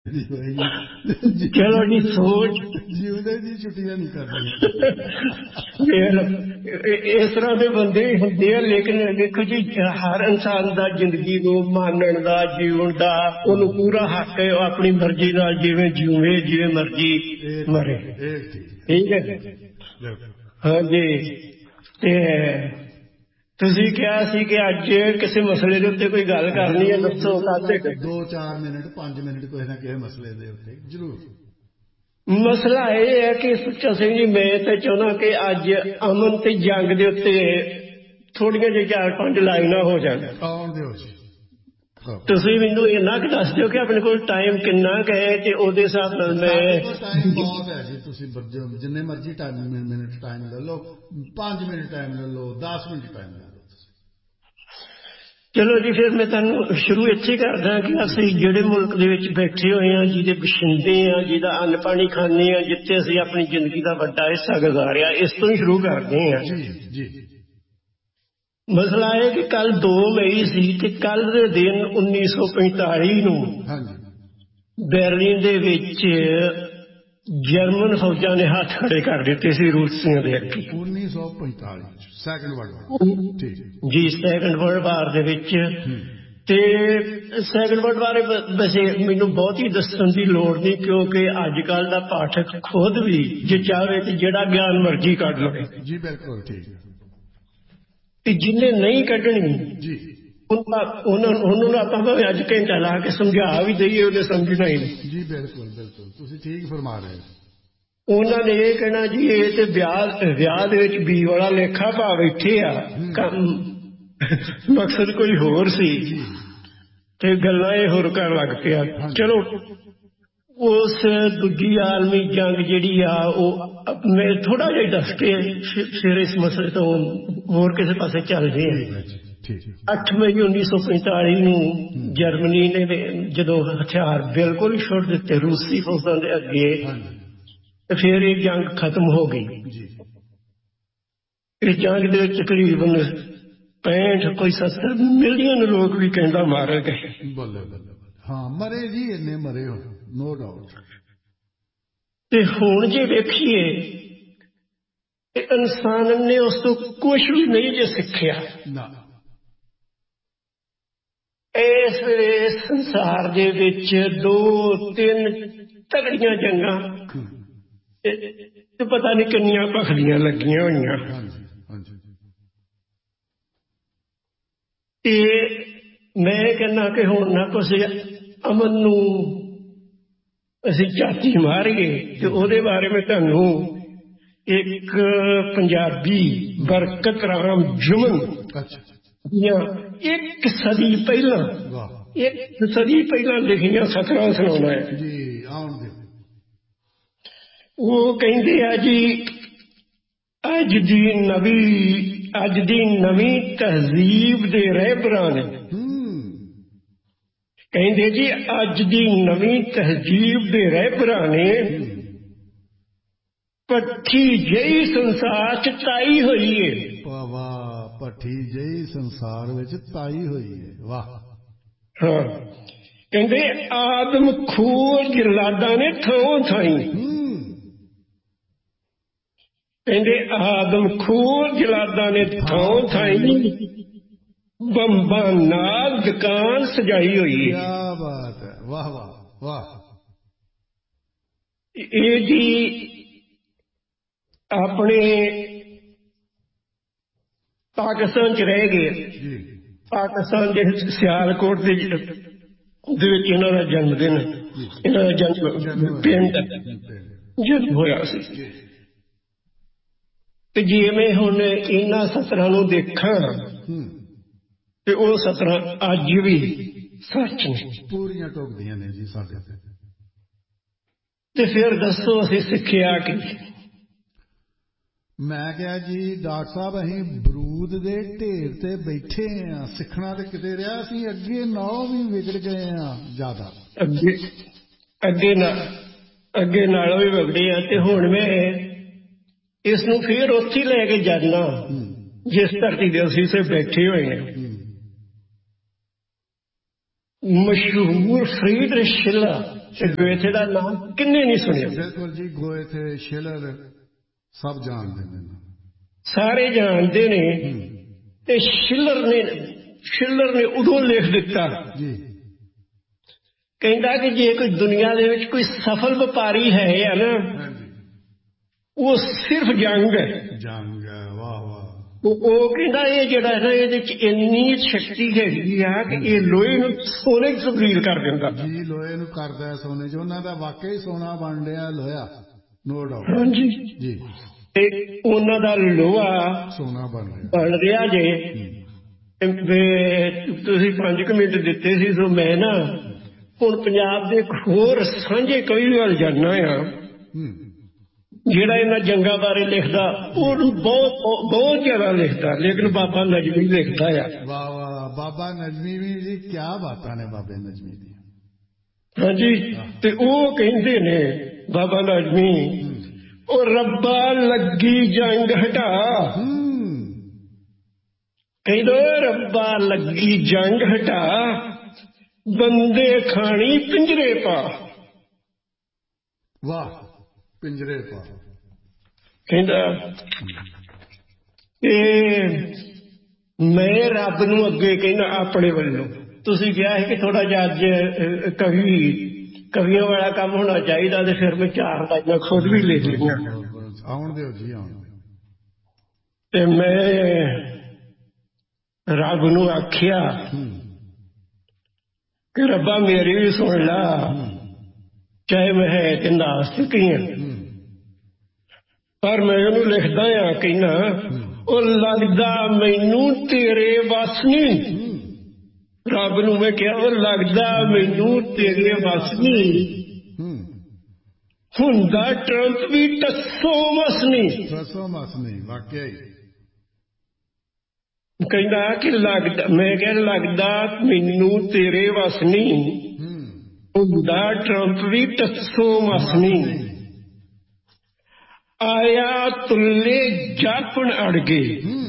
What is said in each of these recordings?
ਚਲੋ ਜੀ ਸੋਚ ਜਿਉਂਦੇ ਜੀ ਛੁੱਟੀਆਂ ਨਹੀਂ ਕਰਦੀਆਂ। ਇਸ ਤਰ੍ਹਾਂ ਦੇ ਬੰਦੇ ਹੁੰਦੇ ਆ, ਲੇਕਿਨ ਦੇਖੋ ਜੀ ਹਰ ਇਨਸਾਨ ਦਾ ਜ਼ਿੰਦਗੀ ਨੂੰ ਮਾਨਣ ਦਾ, ਜੀਵਨ ਦਾ ਉਹਨੂੰ ਪੂਰਾ ਹੱਕ ਹੈ, ਉਹ ਆਪਣੀ ਮਰਜ਼ੀ ਨਾਲ ਜਿਵੇਂ ਜੀਵੇ, ਜਿਵੇਂ ਮਰਜ਼ੀ ਮਰੇ। ਠੀਕ ਹੈ। ਹਾਂਜੀ। ਤੇ ਤੁਸੀਂ ਕਿਹਾ ਸੀ ਕਿ ਅੱਜ ਕਿਸੇ ਮਸਲੇ ਦੇ ਉੱਤੇ ਕੋਈ ਗੱਲ ਕਰਨੀ ਹੈ, ਦੱਸੋ। 2-4 ਮਿੰਟ 5 ਮਿੰਟ ਕਿਸੇ ਨਾ ਕਿਸੇ ਮਸਲੇ ਦੇ ਉੱਤੇ ਜ਼ਰੂਰ। ਮਸਲਾ ਇਹ ਹੈ ਕਿ ਸੁੱਚਾ ਸਿੰਘ ਜੀ, ਮੈਂ ਤਾਂ ਚਾਹੁੰਦਾ ਕਿ ਅੱਜ ਅਮਨ ਤੇ ਜੰਗ ਦੇ ਉੱਤੇ ਥੋੜੀਆਂ ਜਿਹੀਆਂ 4-5 ਲਾਈਨਾਂ ਹੋ ਜਾਣ। ਆਉਣ ਦਿਓ ਜੀ। ਤੁਸੀਂ ਮੈਨੂੰ ਇੰਨਾ ਕੁ ਦੱਸ ਦਿਓ ਕਿ ਆਪਣੇ ਕੋਲ ਟਾਈਮ ਕਿੰਨਾ ਕੁ ਹੈ ਤੇ ਉਹਦੇ ਹਿਸਾਬ ਨਾਲ ਮੈਂ। ਟਾਈਮ ਬਹੁਤ ਹੈ ਜੀ, ਤੁਸੀਂ ਜਿੰਨੇ ਮਰਜ਼ੀ ਮਿੰਟ ਟਾਈਮ ਲੈ ਲਓ, 5 ਮਿੰਟ ਟਾਈਮ ਲੈ ਲਓ, 10 ਮਿੰਟ ਟਾਈਮ ਲੈ ਲਓ। ਚਲੋ ਜੀ, ਫਿਰ ਮੈਂ ਤੁਹਾਨੂੰ ਸ਼ੁਰੂ ਇੱਥੇ ਕਰਦਾ ਕਿ ਅਸੀਂ ਜਿਹੜੇ ਮੁਲਕ ਦੇ ਵਿੱਚ ਬੈਠੇ ਹੋਏ ਹਾਂ, ਜਿਹਦੇ ਬਸ਼ਿੰਦੇ ਹਾਂ, ਜਿਹਦਾ ਅੰਨ ਪਾਣੀ ਖਾਂਦੇ ਹਾਂ, ਜਿੱਥੇ ਅਸੀਂ ਆਪਣੀ ਜ਼ਿੰਦਗੀ ਦਾ ਵੱਡਾ ਹਿੱਸਾ ਗੁਜ਼ਾਰਿਆ, ਇਸ ਤੋਂ ਹੀ ਸ਼ੁਰੂ ਕਰਦੇ ਹਾਂ। ਮਸਲਾ ਇਹ ਕਿ ਕੱਲ 2 ਮਈ ਸੀ ਤੇ ਕੱਲ ਦੇ ਦਿਨ 1945 ਨੂੰ ਬਰਲਿਨ ਦੇ ਵਿੱਚ ਜਰਮਨ ਫੌਜਾਂ ਨੇ ਹੱਥ ਖੜੇ ਕਰ ਦਿੱਤੇ ਸੀ ਰੂਸੀਆਂ ਦੇ ਅੱਗੇ। 1945 ਸੈਕੰਡ ਵਰਲਡ ਜੀ, ਸੈਕੰਡ ਵਰਲਡ ਵਾਰ ਦੇ ਵਿੱਚ। ਤੇ ਸੈਕੰਡ ਵਰਲਡ ਬਾਰੇ ਵੈਸੇ ਮੈਨੂੰ ਬਹੁਤੀ ਦੱਸਣ ਦੀ ਲੋੜ ਨਹੀਂ, ਕਿਉਂਕਿ ਅੱਜ ਕੱਲ ਦਾ ਪਾਠਕ ਖੁਦ ਵੀ ਜੇ ਚਾਹੇ ਤੇ ਜਿਹੜਾ ਗਿਆਨ ਮਰਜ਼ੀ ਕੱਢ ਲਵੇ। ਜੀ ਬਿਲਕੁਲ ਠੀਕ। ਤੇ ਜਿਹਨੇ ਨਹੀਂ ਕੱਢਣੀ ਜੀ ਉਹਨੂੰ ਆਪਾਂ ਭਾਵੇਂ ਅੱਜ ਘੰਟਾ ਲਾ ਕੇ ਸਮਝਾ ਵੀ ਦਈਏ, ਉਹਨੇ ਸਮਝਣਾ ਹੀ ਨਹੀਂ। ਜੀ ਬਿਲਕੁਲ ਬਿਲਕੁਲ, ਤੁਸੀਂ ਠੀਕ ਫਰਮਾ ਰਹੇ ਹੋ। ਉਹਨਾਂ ਨੇ ਇਹ ਕਹਿਣਾ ਜੀ ਇਹ ਤੇ ਵਿਆਹ ਦੇ ਵਿੱਚ ਬੀ ਵਾਲਾ ਲੇਖਾ ਪਾ ਬੈਠੇ ਆ, ਕੰਮ ਮਕਸਦ ਕੋਈ ਹੋਰ ਸੀ ਤੇ ਗੱਲਾਂ ਇਹ ਹੋਰ ਕਰਨ ਲੱਗ ਪਿਆ। ਚਲੋ, ਉਸ ਦੂਜੀ ਆਲਮੀ ਜੰਗ ਜਿਹੜੀ ਆ ਉਹ ਮੈਂ ਥੋੜਾ ਜਿਹਾ ਦੱਸ ਕੇ ਫਿਰ ਇਸ ਮਸਲੇ ਤੋਂ ਹੋਰ ਕਿਸੇ ਪਾਸੇ ਚੱਲਦੇ ਆ। 8 ਮਈ 1945 ਨੂੰ ਜਰਮਨੀ ਨੇ ਜਦੋਂ ਹਥਿਆਰ ਬਿਲਕੁਲ ਹੀ ਛੁੱਟ ਦਿੱਤੇ ਰੂਸੀ ਫੌਜਾਂ ਦੇ ਅੱਗੇ, ਤੇ ਫਿਰ ਇਹ ਜੰਗ ਖਤਮ ਹੋ ਗਈ। ਇਸ ਜੰਗ ਦੇ ਵਿੱਚ ਤਕਰੀਬਨ 65 ਕੋਈ 70 ਮਿਲੀਅਨ ਲੋਕ ਵੀ ਕਹਿੰਦਾ ਮਾਰੇ ਗਏ। ਹਾਂ, ਮਰੇ ਜੀ, ਇੰਨੇ ਮਰੇ ਹੋ, ਨੋ ਡਾਊਟ। ਤੇ ਹੁਣ ਜੇ ਵੇਖੀਏ ਇਨਸਾਨ ਨੇ ਉਸ ਤੋਂ ਕੁਛ ਵੀ ਨਹੀਂ ਜੇ ਸਿੱਖਿਆ। ਇਸ ਵੇਲੇ ਸੰਸਾਰ ਦੇ ਵਿੱਚ 2-3 ਤਗੜੀਆਂ ਜੰਗਾਂ ਤੇ ਪਤਾ ਨਹੀਂ ਕਿੰਨੀਆਂ ਭਖਦੀਆਂ ਲੱਗੀਆਂ ਹੋਈਆਂ। ਤੇ ਮੈਂ ਕਹਿੰਦਾ ਕਿ ਹੁਣ ਨਾ ਕੁਛ ਅਮਨ ਨੂੰ ਅਸੀਂ ਝਾਤੀ ਮਾਰੀਏ ਤੇ ਉਹਦੇ ਬਾਰੇ ਮੈਂ ਤੁਹਾਨੂੰ ਇੱਕ ਪੰਜਾਬੀ ਬਰਕਤ ਰਾਮ ਜੁਮਨ ਦੀਆਂ 1 ਸਦੀ ਪਹਿਲਾਂ ਲਿਖੀਆਂ ਸਤਰਾਂ ਸੁਣਾਉਣਾ ਹੈ। ਉਹ ਕਹਿੰਦੇ ਆ ਜੀ, ਅੱਜ ਦੀ ਨਵੀਂ ਤਹਿਜ਼ੀਬ ਦੇ ਰਹਿਬਰਾਂ ਨੇ, ਕਹਿੰਦੇ ਜੀ ਅੱਜ ਦੀ ਨਵੀਂ ਤਹਿਜ਼ੀਬ ਦੇ ਰਹਿਬਰਾਂ ਨੇ ਭੱਠੀ ਜਿਹੀ ਸੰਸਾਰ ਚ ਤਾਈ ਹੋਈ ਏ। ਵਾਹ, ਭੱਠੀ ਜਿਹੀ ਸੰਸਾਰ ਵਿੱਚ ਤਾਈ ਹੋਈ ਏ। ਵਾਹ। ਹਾਂ, ਕਹਿੰਦੇ ਆਦਮਖੋਰ ਜਲਾਦਾਂ ਨੇ ਥਾਂ ਥਾਈ, ਕਹਿੰਦੇ ਆਦਮਖੋਰ ਜਲਾਦਾਂ ਨੇ ਥਾਂ ਥਾਈ ਬੰਬਾਂ ਨਾਲ ਦੁਕਾਨ ਸਜਾਈ ਹੋਈ ਹੈ। ਕਿਆ ਬਾਤ ਹੈ, ਵਾਹ ਵਾਹ ਵਾਹ। ਇਹ ਜੀ ਆਪਣੇ ਪਾਕਿਸਤਾਨ ਚ ਰਹਿ ਗਏ। ਪਾਕਿਸਤਾਨ ਦੇ ਸਿਆਲਕੋਟ ਦੇ ਵਿੱਚ ਇਹਨਾਂ ਦਾ ਜਨਮ ਦਿਨ, ਇਹਨਾਂ ਦਾ ਪਿੰਡ ਜਨਮ ਹੋਇਆ ਸੀ। ਤੇ ਜੇ ਮੈਂ ਹੁਣ ਇਹਨਾਂ ਸਤਰਾਂ ਨੂੰ ਦੇਖਾਂ ਤੇ ਉਹ ਸਤਰਾਂ ਅੱਜ ਵੀ ਸੱਚ ਨੇ, ਪੂਰੀਆਂ ਢੁਕਦੀਆਂ ਨੇ ਜੀ ਸਾਡੇ ਤੇ ਫਿਰ ਦੱਸੋ ਅਸੀਂ ਸਿੱਖਿਆ ਕੀ? ਮੈਂ ਕਿਹਾ ਜੀ ਡਾਕਟਰ ਸਾਹਿਬ, ਅਸੀਂ ਬਰੂਦ ਦੇ ਢੇਰ ਤੇ ਬੈਠੇ ਆ, ਸਿੱਖਣਾ ਤੇ ਕਿਤੇ ਰਿਹਾ, ਅਸੀਂ ਅੱਗੇ ਨਾਲੋਂ ਵੀ ਵਿਗੜ ਗਏ ਆ ਜ਼ਿਆਦਾ, ਅੱਗੇ ਨਾਲੋਂ ਵੀ ਵਿਗੜੇ ਆ। ਤੇ ਹੁਣ ਮੈਂ ਇਸ ਨੂੰ ਫਿਰ ਉੱਥੇ ਲੈ ਕੇ ਜਾਣਾ ਜਿਸ ਧਰਤੀ ਦੇ ਅਸੀਂ ਸੇ ਬੈਠੇ ਹੋਏ ਨੇ। ਮਸ਼ਹੂਰ ਫਰੀਡਰਿਖ ਸ਼ਿਲਰ ਗੋਇਥੇ ਦਾ ਨਾਮ ਕਿੰਨੇ ਨਹੀਂ ਸੁਣਿਆ? ਬਿਲਕੁਲ ਜੀ, ਗੋਇਥੇ, ਸ਼ਿਲਰ ਸਭ ਜਾਣਦੇ ਨੇ, ਸਾਰੇ ਜਾਣਦੇ ਨੇ। ਤੇ ਸ਼ਿਲਰ ਨੇ ਉਦੋਂ ਲਿਖ ਦਿੱਤਾ ਜੀ, ਕਹਿੰਦਾ ਕਿ ਜੇ ਕੋਈ ਦੁਨੀਆ ਦੇ ਵਿੱਚ ਕੋਈ ਸਫਲ ਵਪਾਰੀ ਹੈ ਨਾ, ਉਹ ਸਿਰਫ ਜੰਗ ਹੈ। ਜੰਗ ਹੈ, ਵਾਹ ਵਾਹ। ਉਹ ਕਹਿੰਦਾ ਇਹ ਜਿਹੜਾ ਹੈ ਨਾ, ਇਹਦੇ ਚ ਇੰਨੀ ਸ਼ਕਤੀ ਹੈਗੀ ਆ ਕਿ ਇਹ ਲੋਹੇ ਨੂੰ ਸੋਨੇ ਚ ਤਬਦੀਲ ਕਰ ਦਿੰਦਾ ਜੀ। ਲੋਹੇ ਨੂੰ ਕਰਦਾ ਸੋਨੇ ਚ। ਉਹਨਾਂ ਦਾ ਵਾਕਈ ਸੋਨਾ ਬਣ ਰਿਹਾ ਲੋਹਾ, ਨੋ ਡਾਊਟ। ਹਾਂਜੀ ਜੀ। ਤੇ ਉਹਨਾਂ ਦਾ ਲੋਹਾ ਸੋਨਾ ਬਣ ਰਿਹਾ ਜੇ। ਤੁਸੀਂ 5 ਮਿੰਟ ਦਿੱਤੇ ਸੀ, ਸੋ ਮੈਂ ਨਾ ਹੁਣ ਪੰਜਾਬ ਦੇ ਇੱਕ ਹੋਰ ਸਾਂਝੇ ਕਵੀ ਵੱਲ ਜਾਣਾ ਆ, ਜਿਹੜਾ ਇਹਨਾਂ ਜੰਗਾਂ ਬਾਰੇ ਲਿਖਦਾ। ਉਹਨੂੰ ਬਹੁਤ ਜ਼ਿਆਦਾ ਲਿਖਦਾ, ਲੇਕਿਨ ਬਾਬਾ ਨਜ਼ਮੀ ਲਿਖਦਾ ਆ। ਵਾਹ ਵਾਹ, ਬਾਬਾ ਨਜ਼ਮੀ ਵੀ ਜੀ, ਕਿਆ ਬਾਤਾਂ ਨੇ ਬਾਬੇ ਨਜ਼ਮੀ ਦੀਆਂ। ਹਾਂਜੀ, ਤੇ ਉਹ ਕਹਿੰਦੇ ਨੇ ਬਾਬਾ ਨਜ਼ਮੀ, ਉਹ ਰੱਬਾ ਲੱਗੀ ਜੰਗ ਹਟਾ, ਕਹਿੰਦਾ ਰੱਬਾ ਲੱਗੀ ਜੰਗ ਹਟਾ, ਬੰਦੇ ਖਾਣੀ ਪਿੰਜਰੇ ਪਾ। ਵਾਹ, ਪਿੰਜਰੇ ਪਾ। ਕਹਿੰਦਾ ਮੈਂ ਰੱਬ ਨੂੰ ਅੱਗੇ ਕਹਿੰਦਾ ਆਪਣੇ ਵੱਲੋਂ। ਤੁਸੀਂ ਕਿਹਾ ਹੈ ਕਿ ਥੋੜਾ ਜਿਹਾ ਅੱਜ ਕਵੀਆਂ ਵਾਲਾ ਕੰਮ ਹੋਣਾ ਚਾਹੀਦਾ, ਤੇ ਫਿਰ ਮੈਂ 4 ਲਾਈਨਾਂ ਖੁਦ ਵੀ ਲਿਖ ਲਈਆਂ। ਆਉਣ ਦਿਓ ਜੀ, ਆਉਣ ਦਿਓ। ਤੇ ਮੈਂ ਰੱਬ ਨੂੰ ਆਖਿਆ ਕਿ ਰੱਬਾ ਮੇਰੀ ਵੀ ਸੁਣ ਲਾ, ਚਾਹੇ ਮੈਂ ਹੈ ਤੇ ਨਾਸਤਿਕ ਹੀ ਹਾਂ, ਪਰ ਮੈਂ ਉਹਨੂੰ ਲਿਖਦਾ ਆ, ਕਹਿੰਦਾ ਉਹ ਲੱਗਦਾ ਮੈਨੂੰ ਤੇਰੇ ਵੱਸ ਨਹੀਂ। ਰੱਬ ਨੂੰ ਮੈਂ ਕਿਹਾ, ਉਹ ਲੱਗਦਾ ਮੈਨੂੰ ਤੇਰੇ ਵੱਸ ਨਹੀਂ, ਹੁੰਦਾ ਟਰੰਪ ਵੀ ਟੱਸੋ ਮਸ ਨਹੀਂ। ਟੱਸੋ ਮਸ ਨਹੀਂ, ਵਾਕਿਆ ਹੀ। ਕਹਿੰਦਾ ਕਿ ਲੱਗਦਾ, ਮੈਂ ਕਿਹਾ ਲੱਗਦਾ ਮੈਨੂੰ ਤੇਰੇ ਵੱਸ ਨਹੀਂ, ਹੁੰਦਾ ਟਰੰਪ ਵੀ ਟੱਸੋ ਮਸ ਨਹੀਂ। ਆਇਆ ਤੁੱਲੇ ਜਾਪਣ ਅੜਗੇ,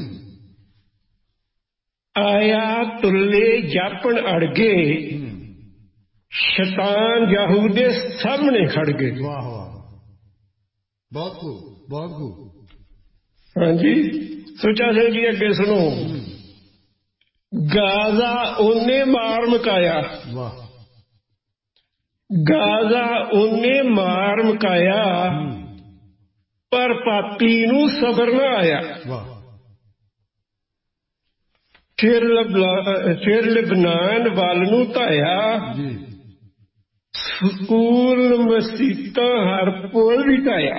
ਆਇਆ ਤੁੱਲੇ ਜਾਪਣ ਅੜਗੇ, ਸ਼ੈਤਾਨ ਯਹੂ ਦੇ ਸਾਹਮਣੇ ਖੜ ਗਏ। ਵਾਹ ਵਾਹ, ਬਹੁਤ ਖੂਬ, ਬਹੁਤ ਖੂਬ। ਹਾਂਜੀ, ਸੋਚਾ ਸਿੰਘ ਜੀ ਅੱਗੇ ਸੁਣੋ। ਗਾਜ਼ਾ ਉਹਨੇ ਮਾਰ ਮਕਾਇਆ, ਵਾਹ। ਗਾਜ਼ਾ ਉਹਨੇ ਮਾਰ ਮਕਾਇਆ, ਪਰ ਪਾਪੀ ਨੂੰ ਸਬਰ ਨਾ ਆਇਆ। ਵਾਹ। ਫਿਰ ਲਿਬਨਾਨ ਵੱਲ ਨੂੰ ਧਾਇਆ, ਸਕੂਲ ਮਸੀਤਾਂ ਹਰ ਪੁਲ ਵੀ ਢਾਇਆ।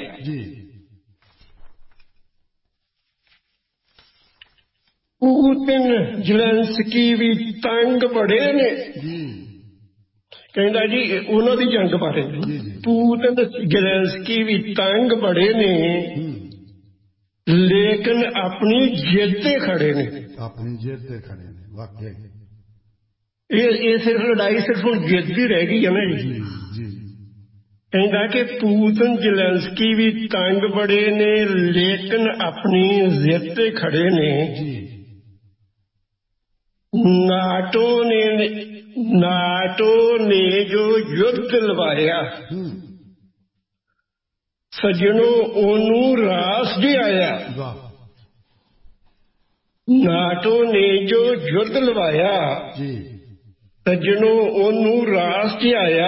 ਪੂਤਿਨ ਜ਼ੇਲੈਂਸਕੀ ਵੀ ਤੰਗ ਬੜੇ ਨੇ। ਕਹਿੰਦਾ ਜੀ ਉਹਨਾਂ ਦੀ ਜੰਗ ਬਾਰੇ, ਪੂਤਿਨ ਜ਼ੇਲੈਂਸਕੀ ਵੀ ਤੰਗ ਬੜੇ ਨੇ, ਲੇਕਿਨ ਆਪਣੀ ਜਿੱਦ ਤੇ ਖੜੇ ਨੇ। ਆਪਣੀ ਜਿੱਦ ਤੇ ਖੜੇ ਨੇ, ਵਾਕਿਆ। ਇਹ ਸਿਰਫ ਲੜਾਈ ਸਿਰਫ ਹੁਣ ਜਿੱਦ ਹੀ ਰਹਿ ਗਈ ਹੈ ਨਾ ਜੀ। ਕਹਿੰਦਾ ਕਿ ਪੂਤਨ ਜ਼ੇਲੈਂਸਕੀ ਵੀ ਤੰਗ ਬੜੇ ਨੇ, ਲੇਕਿਨ ਆਪਣੀ ਜਿੱਦ ਤੇ ਖੜੇ ਨੇ। ਨਾਟੋ ਨੇ ਜੋ ਯੁੱਧ ਲਵਾਇਆ, ਸੱਜਣੋ ਉਹਨੂੰ ਰਾਸ ਜਿਆਇਆ। ਨਾਟੋ ਨੇ ਜੋ ਯੁੱਧ ਲਵਾਇਆ, ਸੱਜਣੋ ਉਹਨੂੰ ਰਾਸ ਜਿਆਇਆ।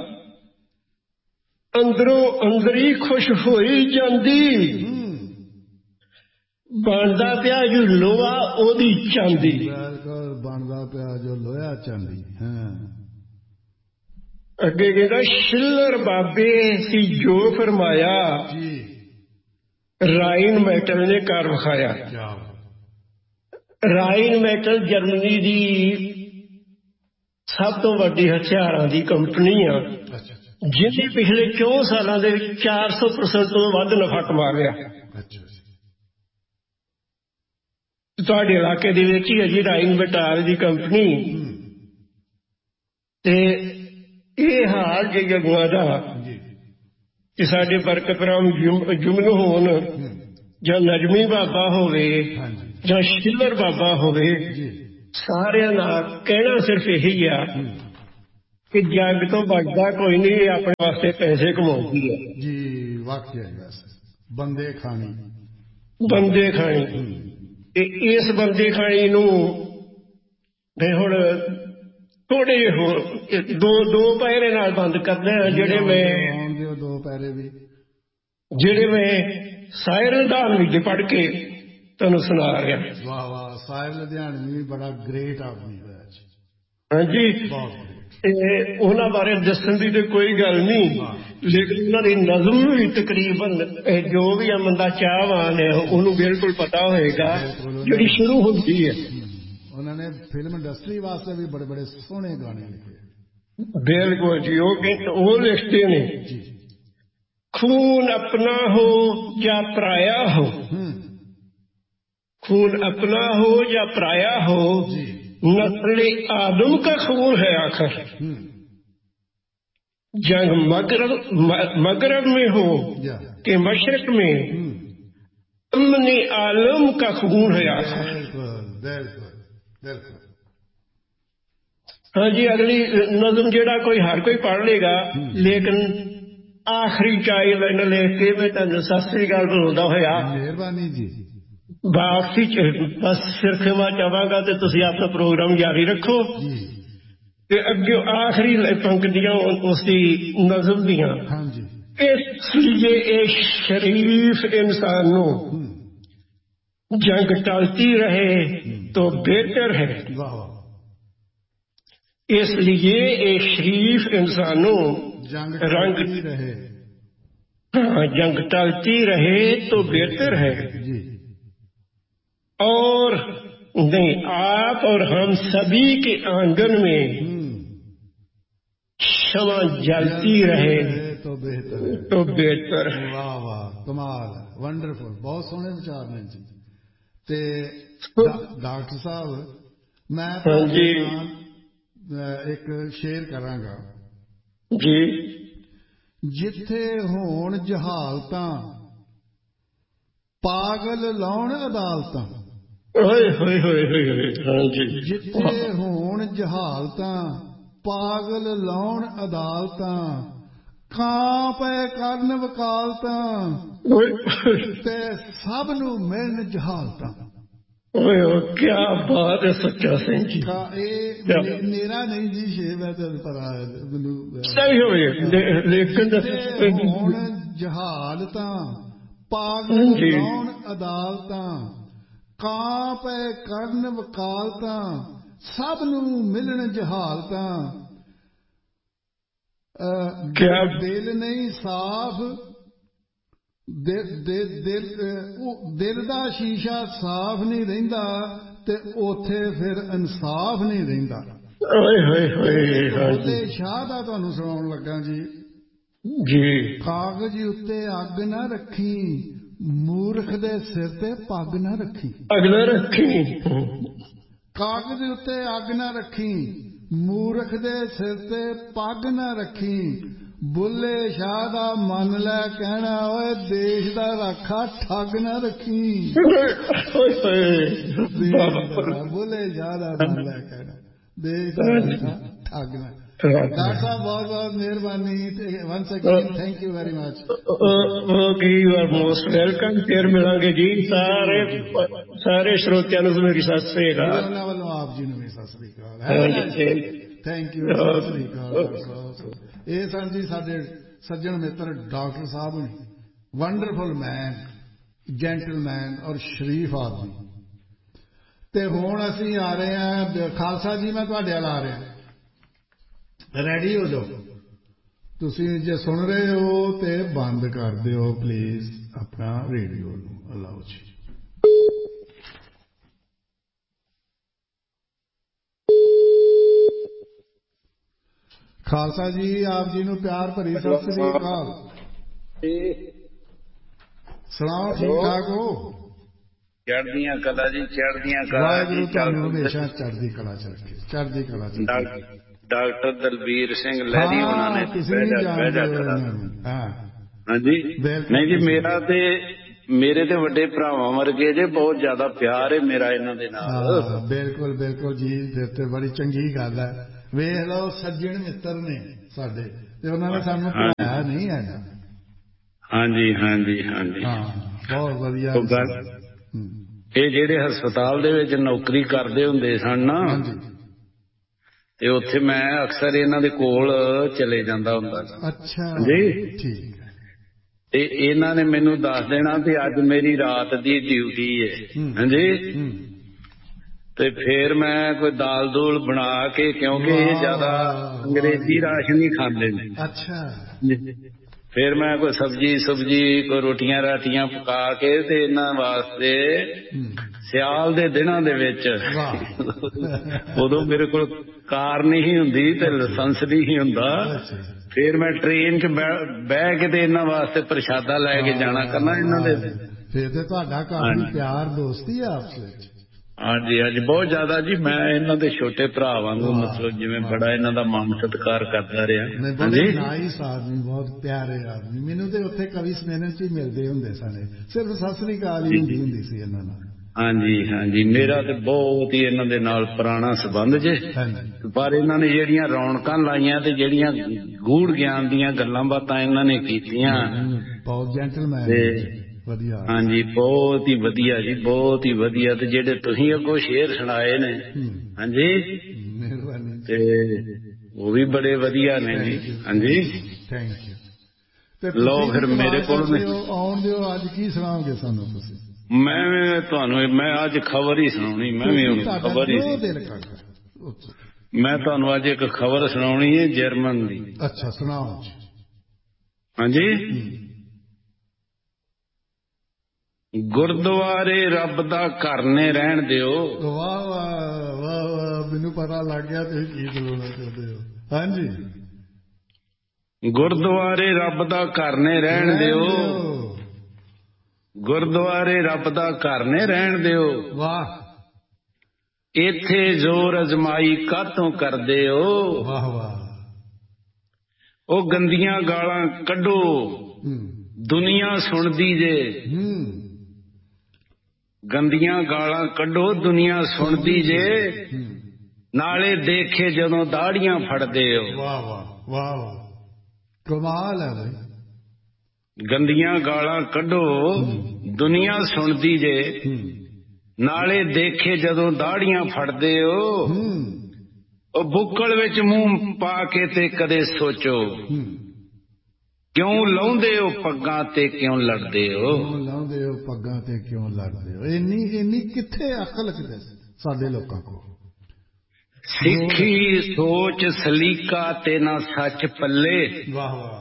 ਅੰਦਰੋਂ ਅੰਦਰੀ ਖੁਸ਼ ਹੋਈ ਜਾਂਦੀ, ਬਣਦਾ ਪਿਆ ਜੋ ਲੋਹਾ ਉਹਦੀ ਚਾਂਦੀ। ਬਣਦਾ ਪਿਆ ਜੋ ਲੋਹਾ ਚਾਂਦੀ। ਅੱਗੇ ਕਹਿੰਦਾ ਸ਼ਿਲਰ ਬਾਬੇ ਸੀ ਜੋ ਫਰਮਾਇਆ, ਰਾਈਨ ਮੈਟਲ ਨੇ ਕਰ ਵਿਖਾਇਆ। ਰਾਈਨ ਮੈਟਲ ਜਰਮਨੀ ਦੀ ਸਭ ਤੋਂ ਵੱਡੀ ਹਥਿਆਰਾਂ ਦੀ ਕੰਪਨੀ ਆ, ਜਿਹਨੇ ਪਿਛਲੇ 4 ਸਾਲਾਂ ਦੇ ਵਿੱਚ 400% ਤੋਂ ਵੱਧ ਨਫਾ ਕਮਾ ਲਿਆ। ਤੁਹਾਡੇ ਇਲਾਕੇ ਦੇ ਵਿੱਚ ਹੀ ਹੈ ਜੀ ਰਾਈਨ ਮੈਟਲ ਦੀ ਕੰਪਨੀ। ਤੇ ਇਹ ਹਾਲ ਜੇ ਜਗੂਆਂ ਦਾ ਕਿ ਸਾਡੇ ਬਰਕਤਰਾਮ ਜੁਮਨ ਹੋਣ, ਜਾਂ ਨਜ਼ਮੀ ਬਾਬਾ ਹੋਵੇ, ਜਾਂ ਸ਼ਿਲਰ ਬਾਬਾ ਹੋਵੇ, ਸਾਰਿਆਂ ਦਾ ਕਹਿਣਾ ਸਿਰਫ ਇਹੀ ਆ ਕਿ ਜੱਗ ਤੋਂ ਬਚਦਾ ਕੋਈ ਨਹੀਂ, ਇਹ ਆਪਣੇ ਵਾਸਤੇ ਪੈਸੇ ਕਮਾਉਂਦੀ ਹੈ ਜੀ। ਵਾਕਿਆ ਵੈਸੇ ਬੰਦੇ ਖਾਣੀ ਬੰਦੇ ਖਾਣੀ। ਤੇ ਇਸ ਬੰਦੇ ਖਾਣੀ ਨੂੰ ਹੁਣ ਥੋੜੇ ਜਿਹੇ ਹੋਰ ਦੋ ਪਹਿਰੇ ਨਾਲ ਬੰਦ ਕਰਦੇ ਆ, ਜਿਹੜੇ ਮੈਂ ਸਾਹਿਬ ਲੁਧਿਆਣਵੀ ਦੇ ਪੜ੍ਹ ਕੇ ਤੁਹਾਨੂੰ ਸੁਣਾ ਰਿਹਾ। ਵਾਹ ਵਾਹ, ਸਾਹਿਬ ਲੁਧਿਆਣਵੀ ਵੀ ਬੜਾ ਗ੍ਰੇਟ ਆਦਮੀ ਹੋਇਆ। ਹਾਂਜੀ, ਉਹਨਾਂ ਬਾਰੇ ਦੱਸਣ ਦੀ ਤੇ ਕੋਈ ਗੱਲ ਨਹੀਂ, ਲੇਕਿਨ ਉਹਨਾਂ ਦੀ ਨਜ਼ਮ ਵੀ ਤਕਰੀਬਨ ਜੋ ਵੀ ਬੰਦਾ ਚਾਹਵਾਨ ਹੈ ਉਹਨੂੰ ਬਿਲਕੁਲ ਪਤਾ ਹੋਏਗਾ, ਜਿਹੜੀ ਸ਼ੁਰੂ ਹੁੰਦੀ ਹੈ। ਉਹਨਾਂ ਨੇ ਫਿਲਮ ਇੰਡਸਟਰੀ ਵਾਸਤੇ ਵੀ ਬੜੇ ਬੜੇ ਸੋਹਣੇ ਗਾਣੇ ਲਿਖੇ। ਬਿਲਕੁਲ ਜੀ। ਉਹ ਲਿਖਦੇ ਨੇ, खून अपना हो या पराया हो, खून अपना हो या पराया हो, नस्ल आदम का खून है आखिर। जंग मगरब में हो कि मशरक में, अमन आलम का खून है आखिर। हाँ जी, अगली नज़म जेड़ा कोई हर कोई पढ़ लेगा, लेकिन आखिरी चाई लाइन लिख के मैं तुहानू सत श्री अकाल बुलाउंदा होया मेहरबानी जी वापसी बस सिर खेमा चाहांगा ते तुसीं अपना प्रोग्राम जारी रखो ते अगे आखिरी पंक्तियां उसकी नज़म दियां। इसलिए एक शरीफ इंसान नू जंग टलती रहे तो बेहतर है। इसलिए एक शरीफ इंसान नू जंग टलती रहे तो बेहतर है। और नहीं, आप और हम सभी के आंगन में क्षमा जलती रहे तो बेहतर है। वाह वाह, कमाल, वंडरफुल, बहुत सोहने विचार ने जी। ते डॉक्टर साहब, मैं एक शेर करांगा जी। जिथे होण जहालतां पागल लाउण अदालतां, जिथे होण जहालतां पागल लाउण अदालतां, कां पे करन वकालतां ते सब नू मिलन जहालतां। क्या बात है सच्चा सिंह जी। मेरा नहीं जी शेर है तो पता सही हो लेकिन होण जहालतां पागल लाउण अदालतां, कां पे करन वकालतां सब नू मिलन जहालतां। दिल नहीं साफ, दिल दा शीशा साफ नहीं रहिंदा ते ओथे फिर इंसाफ नहीं रहिंदा। भोले शाह दा तुहानू सुणाउण लगा जी। कागज उत्ते अग ना रखी, मूर्ख दे सिर ते पग ना रखी। कागज उत्ते अग ना रखी, मूर्ख दे सिर ते पग ना रखी। बुल्ले शाह दा मन लै कहना, ओए देश दा राखा ठग ना रखी। बुल्ले शाह दा मन लै कहना, देश दा राखा ठग ना। डॉक्टर साहब बहुत बहुत मेहरबानी, once again thank you very much. You are most welcome. फिर मिलांगे जी। सारे श्रोतियां नू मेरी सत श्री अकाल। उन्हां वल्लों आप जी नू भी सत श्री अकाल। थैंक यू, सत श्री अकाल। ਇਹ ਸਨ ਜੀ ਸਾਡੇ ਸੱਜਣ ਮਿੱਤਰ ਡਾਕਟਰ ਸਾਹਿਬ ਨੇ, ਵੰਡਰਫੁਲ ਮੈਨ, ਜੈਂਟਲਮੈਨ ਔਰ ਸ਼ਰੀਫ ਆਦਮੀ। ਤੇ ਹੁਣ ਅਸੀਂ ਆ ਰਹੇ ਹਾਂ ਖਾਲਸਾ ਜੀ, ਮੈਂ ਤੁਹਾਡੇ ਵੱਲ ਆ ਰਿਹਾ, ਰੈਡੀ ਹੋ ਜਾਓ। ਤੁਸੀਂ ਜੇ ਸੁਣ ਰਹੇ ਹੋ ਤੇ ਬੰਦ ਕਰ ਦਿਓ ਪਲੀਜ਼ ਆਪਣਾ ਰੇਡੀਓ ਨੂੰ। ਅਲਾਓ ਜੀ। ਖਾਲਸਾ ਜੀ, ਆਪ ਜੀ ਨੂੰ ਪਿਆਰ ਭਰੀ ਸਤਿ ਸ੍ਰੀ ਅਕਾਲ। ਸੁਣਾਓ, ਠੀਕ ਠਾਕ ਹੋ? ਚੜ੍ਹਦੀਆਂ ਕਲਾ ਜੀ, ਚੜ੍ਹਦੀਆਂ ਕਲਾ। ਵਾਹਿਗੁਰੂ ਤੁਹਾਨੂੰ ਹਮੇਸ਼ਾ ਚੜ੍ਹਦੀ ਕਲਾ ਚ ਰੱਖੇ, ਚੜ੍ਹਦੀ ਕਲਾ ਚ। ਡਾਕਟਰ ਦਲਬੀਰ ਸਿੰਘ ਲਹਿਰੀ ਉਹਨਾਂ ਨੇ ਤੁਸੀਂ ਵੀ ਜਾਣਦੇ ਹੋ ਇਹਨਾਂ ਨੂੰ? ਹਾਂਜੀ, ਨਹੀਂ ਜੀ, ਮੇਰਾ ਤੇ ਮੇਰੇ ਤੇ ਵੱਡੇ ਭਰਾਵਾਂ ਵਰਗੇ ਜੇ, ਬਹੁਤ ਜ਼ਿਆਦਾ ਪਿਆਰ ਹੈ ਮੇਰਾ ਇਹਨਾਂ ਦੇ ਨਾਲ। ਬਿਲਕੁਲ ਬਿਲਕੁਲ ਜੀ, ਤੇ ਬੜੀ ਚੰਗੀ ਗੱਲ ਹੈ। ਵੇਖ ਲਓ ਸੱਜਣ ਮਿੱਤਰ ਨੇ ਸਾਡੇ, ਤੇ ਉਹਨਾਂ ਨੇ ਸਾਨੂੰ ਭੁਲਾਇਆ ਨਹੀਂ ਹੈਗਾ। ਹਾਂਜੀ ਹਾਂਜੀ ਹਾਂਜੀ, ਬਹੁਤ ਵਧੀਆ। ਇਹ ਜਿਹੜੇ ਹਸਪਤਾਲ ਦੇ ਵਿੱਚ ਨੌਕਰੀ ਕਰਦੇ ਹੁੰਦੇ ਸਨ ਨਾ, ਤੇ ਉੱਥੇ ਮੈਂ ਅਕਸਰ ਇਹਨਾਂ ਦੇ ਕੋਲ ਚਲੇ ਜਾਂਦਾ ਹੁੰਦਾ ਸੀ। ਅੱਛਾ ਜੀ, ਠੀਕ ਹੈ। ਤੇ ਇਹਨਾਂ ਨੇ ਮੈਨੂੰ ਦੱਸ ਦੇਣਾ ਵੀ ਅੱਜ ਮੇਰੀ ਰਾਤ ਦੀ ਡਿਊਟੀ ਹੈ। ਹਾਂਜੀ, ਤੇ ਫੇਰ ਮੈਂ ਕੋਈ ਦਾਲ ਦੂਲ ਬਣਾ ਕੇ, ਕਿਉਂਕਿ ਇਹ ਜ਼ਿਆਦਾ ਅੰਗਰੇਜ਼ੀ ਰਾਸ਼ਨ ਹੀ ਖਾਂਦੇ ਨੇ। ਅੱਛਾ, ਫਿਰ ਮੈਂ ਕੋਈ ਸਬਜ਼ੀ ਕੋਈ ਰੋਟੀਆਂ ਰਾਟੀਆਂ ਪਕਾ ਕੇ ਤੇ ਇਹਨਾਂ ਵਾਸਤੇ ਸਿਆਲ ਦੇ ਦਿਨਾਂ ਦੇ ਵਿੱਚ, ਉਦੋਂ ਮੇਰੇ ਕੋਲ ਕਾਰ ਨਹੀਂ ਹੁੰਦੀ ਤੇ ਲਾਇਸੈਂਸ ਨਹੀਂ ਹੁੰਦਾ, ਫਿਰ ਮੈਂ ਟ੍ਰੇਨ 'ਚ ਬਹਿ ਕੇ ਤੇ ਇਹਨਾਂ ਵਾਸਤੇ ਪ੍ਰਸ਼ਾਦਾ ਲੈ ਕੇ ਜਾਣਾ ਕਰਨਾ ਇਹਨਾਂ ਦੇ। ਫਿਰ ਤੇ ਤੁਹਾਡਾ ਕਾਫੀ ਪਿਆਰ ਦੋਸਤੀ ਆ ਆਪਸ ਵਿੱਚ। ਹਾਂਜੀ ਹਾਂਜੀ, ਬਹੁਤ ਜ਼ਿਆਦਾ ਜੀ। ਮੈਂ ਇਹਨਾਂ ਦੇ ਛੋਟੇ ਭਰਾ ਵਾਂਗੂ, ਮਤਲਬ ਜਿਵੇਂ ਬੜਾ ਇਹਨਾਂ ਦਾ ਮਾਣ ਸਤਿਕਾਰ ਕਰਦਾ ਰਿਹਾ। ਬੜੇ ਨਾਈਸ ਆਦਮੀ, ਬਹੁਤ ਪਿਆਰੇ ਆਦਮੀ। ਮੈਨੂੰ ਤੇ ਉੱਥੇ ਕਵੀ ਸੰਮੇਲਨ 'ਚ ਹੀ ਮਿਲਦੇ ਹੁੰਦੇ ਸਨ, ਸਿਰਫ ਸਤਿ ਸ੍ਰੀ ਅਕਾਲ ਹੀ ਹੁੰਦੀ ਸੀ ਇਹਨਾਂ ਨਾਲ। ਹਾਂਜੀ ਹਾਂਜੀ, ਮੇਰਾ ਤੇ ਬਹੁਤ ਹੀ ਇਹਨਾਂ ਦੇ ਨਾਲ ਪੁਰਾਣਾ ਸੰਬੰਧ ਜੇ। ਪਰ ਇਹਨਾਂ ਨੇ ਜਿਹੜੀਆਂ ਰੌਣਕਾਂ ਲਾਈਆਂ ਤੇ ਜਿਹੜੀਆਂ ਗੂੜ ਗਿਆਨ ਦੀਆਂ ਗੱਲਾਂ ਬਾਤਾਂ ਇਹਨਾਂ ਨੇ ਕੀਤੀਆਂ, ਬਹੁਤ ਜੈਂਟਲਮੈਨ। ਵਧੀਆ। ਹਾਂਜੀ, ਬਹੁਤ ਹੀ ਵਧੀਆ ਜੀ, ਬਹੁਤ ਹੀ ਵਧੀਆ। ਤੇ ਜਿਹੜੇ ਤੁਸੀਂ ਅੱਗੋਂ ਸ਼ੇਰ ਸੁਣਾਏ ਨੇ, ਹਾਂਜੀ, ਮਿਹਰਬਾਨੀ, ਤੇ ਉਹ ਵੀ ਬੜੇ ਵਧੀਆ ਨੇ ਜੀ। ਹਾਂਜੀ, ਥੈਂਕ ਯੂ। ਤੇ ਲਓ ਫਿਰ ਮੇਰੇ ਕੋਲ ਆਉਣ ਦਿਓ, ਅੱਜ ਕੀ ਸੁਣਾਓਗੇ ਸਾਨੂੰ ਤੁਸੀਂ? ਮੈਂ ਤੁਹਾਨੂੰ ਅੱਜ ਖਬਰ ਹੀ ਸੁਣਾਉਣੀ। ਮੈਂ ਵੀ ਹੁਣ ਖਬਰ ਹੀ, ਮੈਂ ਤੁਹਾਨੂੰ ਅੱਜ ਇੱਕ ਖਬਰ ਸੁਣਾਉਣੀ ਹੈ ਜਰਮਨ ਦੀ। ਅੱਛਾ, ਸੁਣਾਓ। ਹਾਂਜੀ। ਗੁਰਦੁਆਰੇ ਰੱਬ ਦਾ ਘਰ ਨੇ ਰਹਿਣ ਦਿਓ। ਵਾਹ ਵਾਹ ਵਾਹ ਵਾਹ, ਮੈਨੂੰ ਪਤਾ ਲੱਗ ਗਿਆ ਤੁਸੀਂ ਕੀ ਬੋਲਣਾ ਚਾਹੁੰਦੇ ਹੋ। ਹਾਂਜੀ, ਗੁਰਦੁਆਰੇ ਰੱਬ ਦਾ ਘਰ ਨੇ ਰਹਿਣ ਦਿਓ, ਗੁਰਦੁਆਰੇ ਰੱਬ ਦਾ ਘਰ ਨੇ ਰਹਿਣ ਦਿਓ। ਵਾਹ। ਇੱਥੇ ਜ਼ੋਰ ਅਜ਼ਮਾਈ ਕਾਹਤੋਂ ਕਰਦੇ ਹੋ। ਵਾਹ ਵਾਹ। ਉਹ ਗੰਦੀਆਂ ਗਾਲਾਂ ਕੱਢੋ, ਦੁਨੀਆ ਸੁਣਦੀ ਜੇ। ਗੰਦੀਆਂ ਗਾਲਾਂ ਕੱਢੋ, ਦੁਨੀਆ ਸੁਣਦੀ ਜੇ। ਨਾਲੇ ਦੇਖੇ ਜਦੋਂ ਦਾੜੀਆਂ ਫੜਦੇ ਹੋ। ਵਾਹ ਵਾਹ ਵਾਹ ਵਾਹ, ਕਮਾਲ ਹੈ ਬਈ। ਗੰਦੀਆਂ ਗਾਲਾਂ ਕੱਢੋ, ਦੁਨੀਆ ਸੁਣਦੀ ਜੇ। ਨਾਲੇ ਦੇਖੇ ਜਦੋਂ ਦਾੜੀਆਂ ਫੜਦੇ ਹੋ। ਉਹ ਬੁੱਕਲ ਵਿੱਚ ਮੂੰਹ ਪਾ ਕੇ ਤੇ ਕਦੇ ਸੋਚੋ, ਕਿਉਂ ਲਾਉਂਦੇ ਹੋ ਪੱਗਾਂ ਤੇ ਕਿਉਂ ਲੜਦੇ ਹੋ। ਲਾਉਂਦੇ ਹੋ ਪੱਗਾਂ ਤੇ ਕਿਉਂ ਲੜਦੇ ਹੋ। ਇੰਨੀ ਕਿੱਥੇ ਅਕਲ ਕਿਤੇ ਸਾਡੇ ਲੋਕਾਂ ਕੋਲ। ਸਿੱਖੀ ਸੋਚ ਸਲੀਕਾ ਤੇ ਨਾ ਸੱਚ ਪੱਲੇ। ਵਾਹ ਵਾਹ।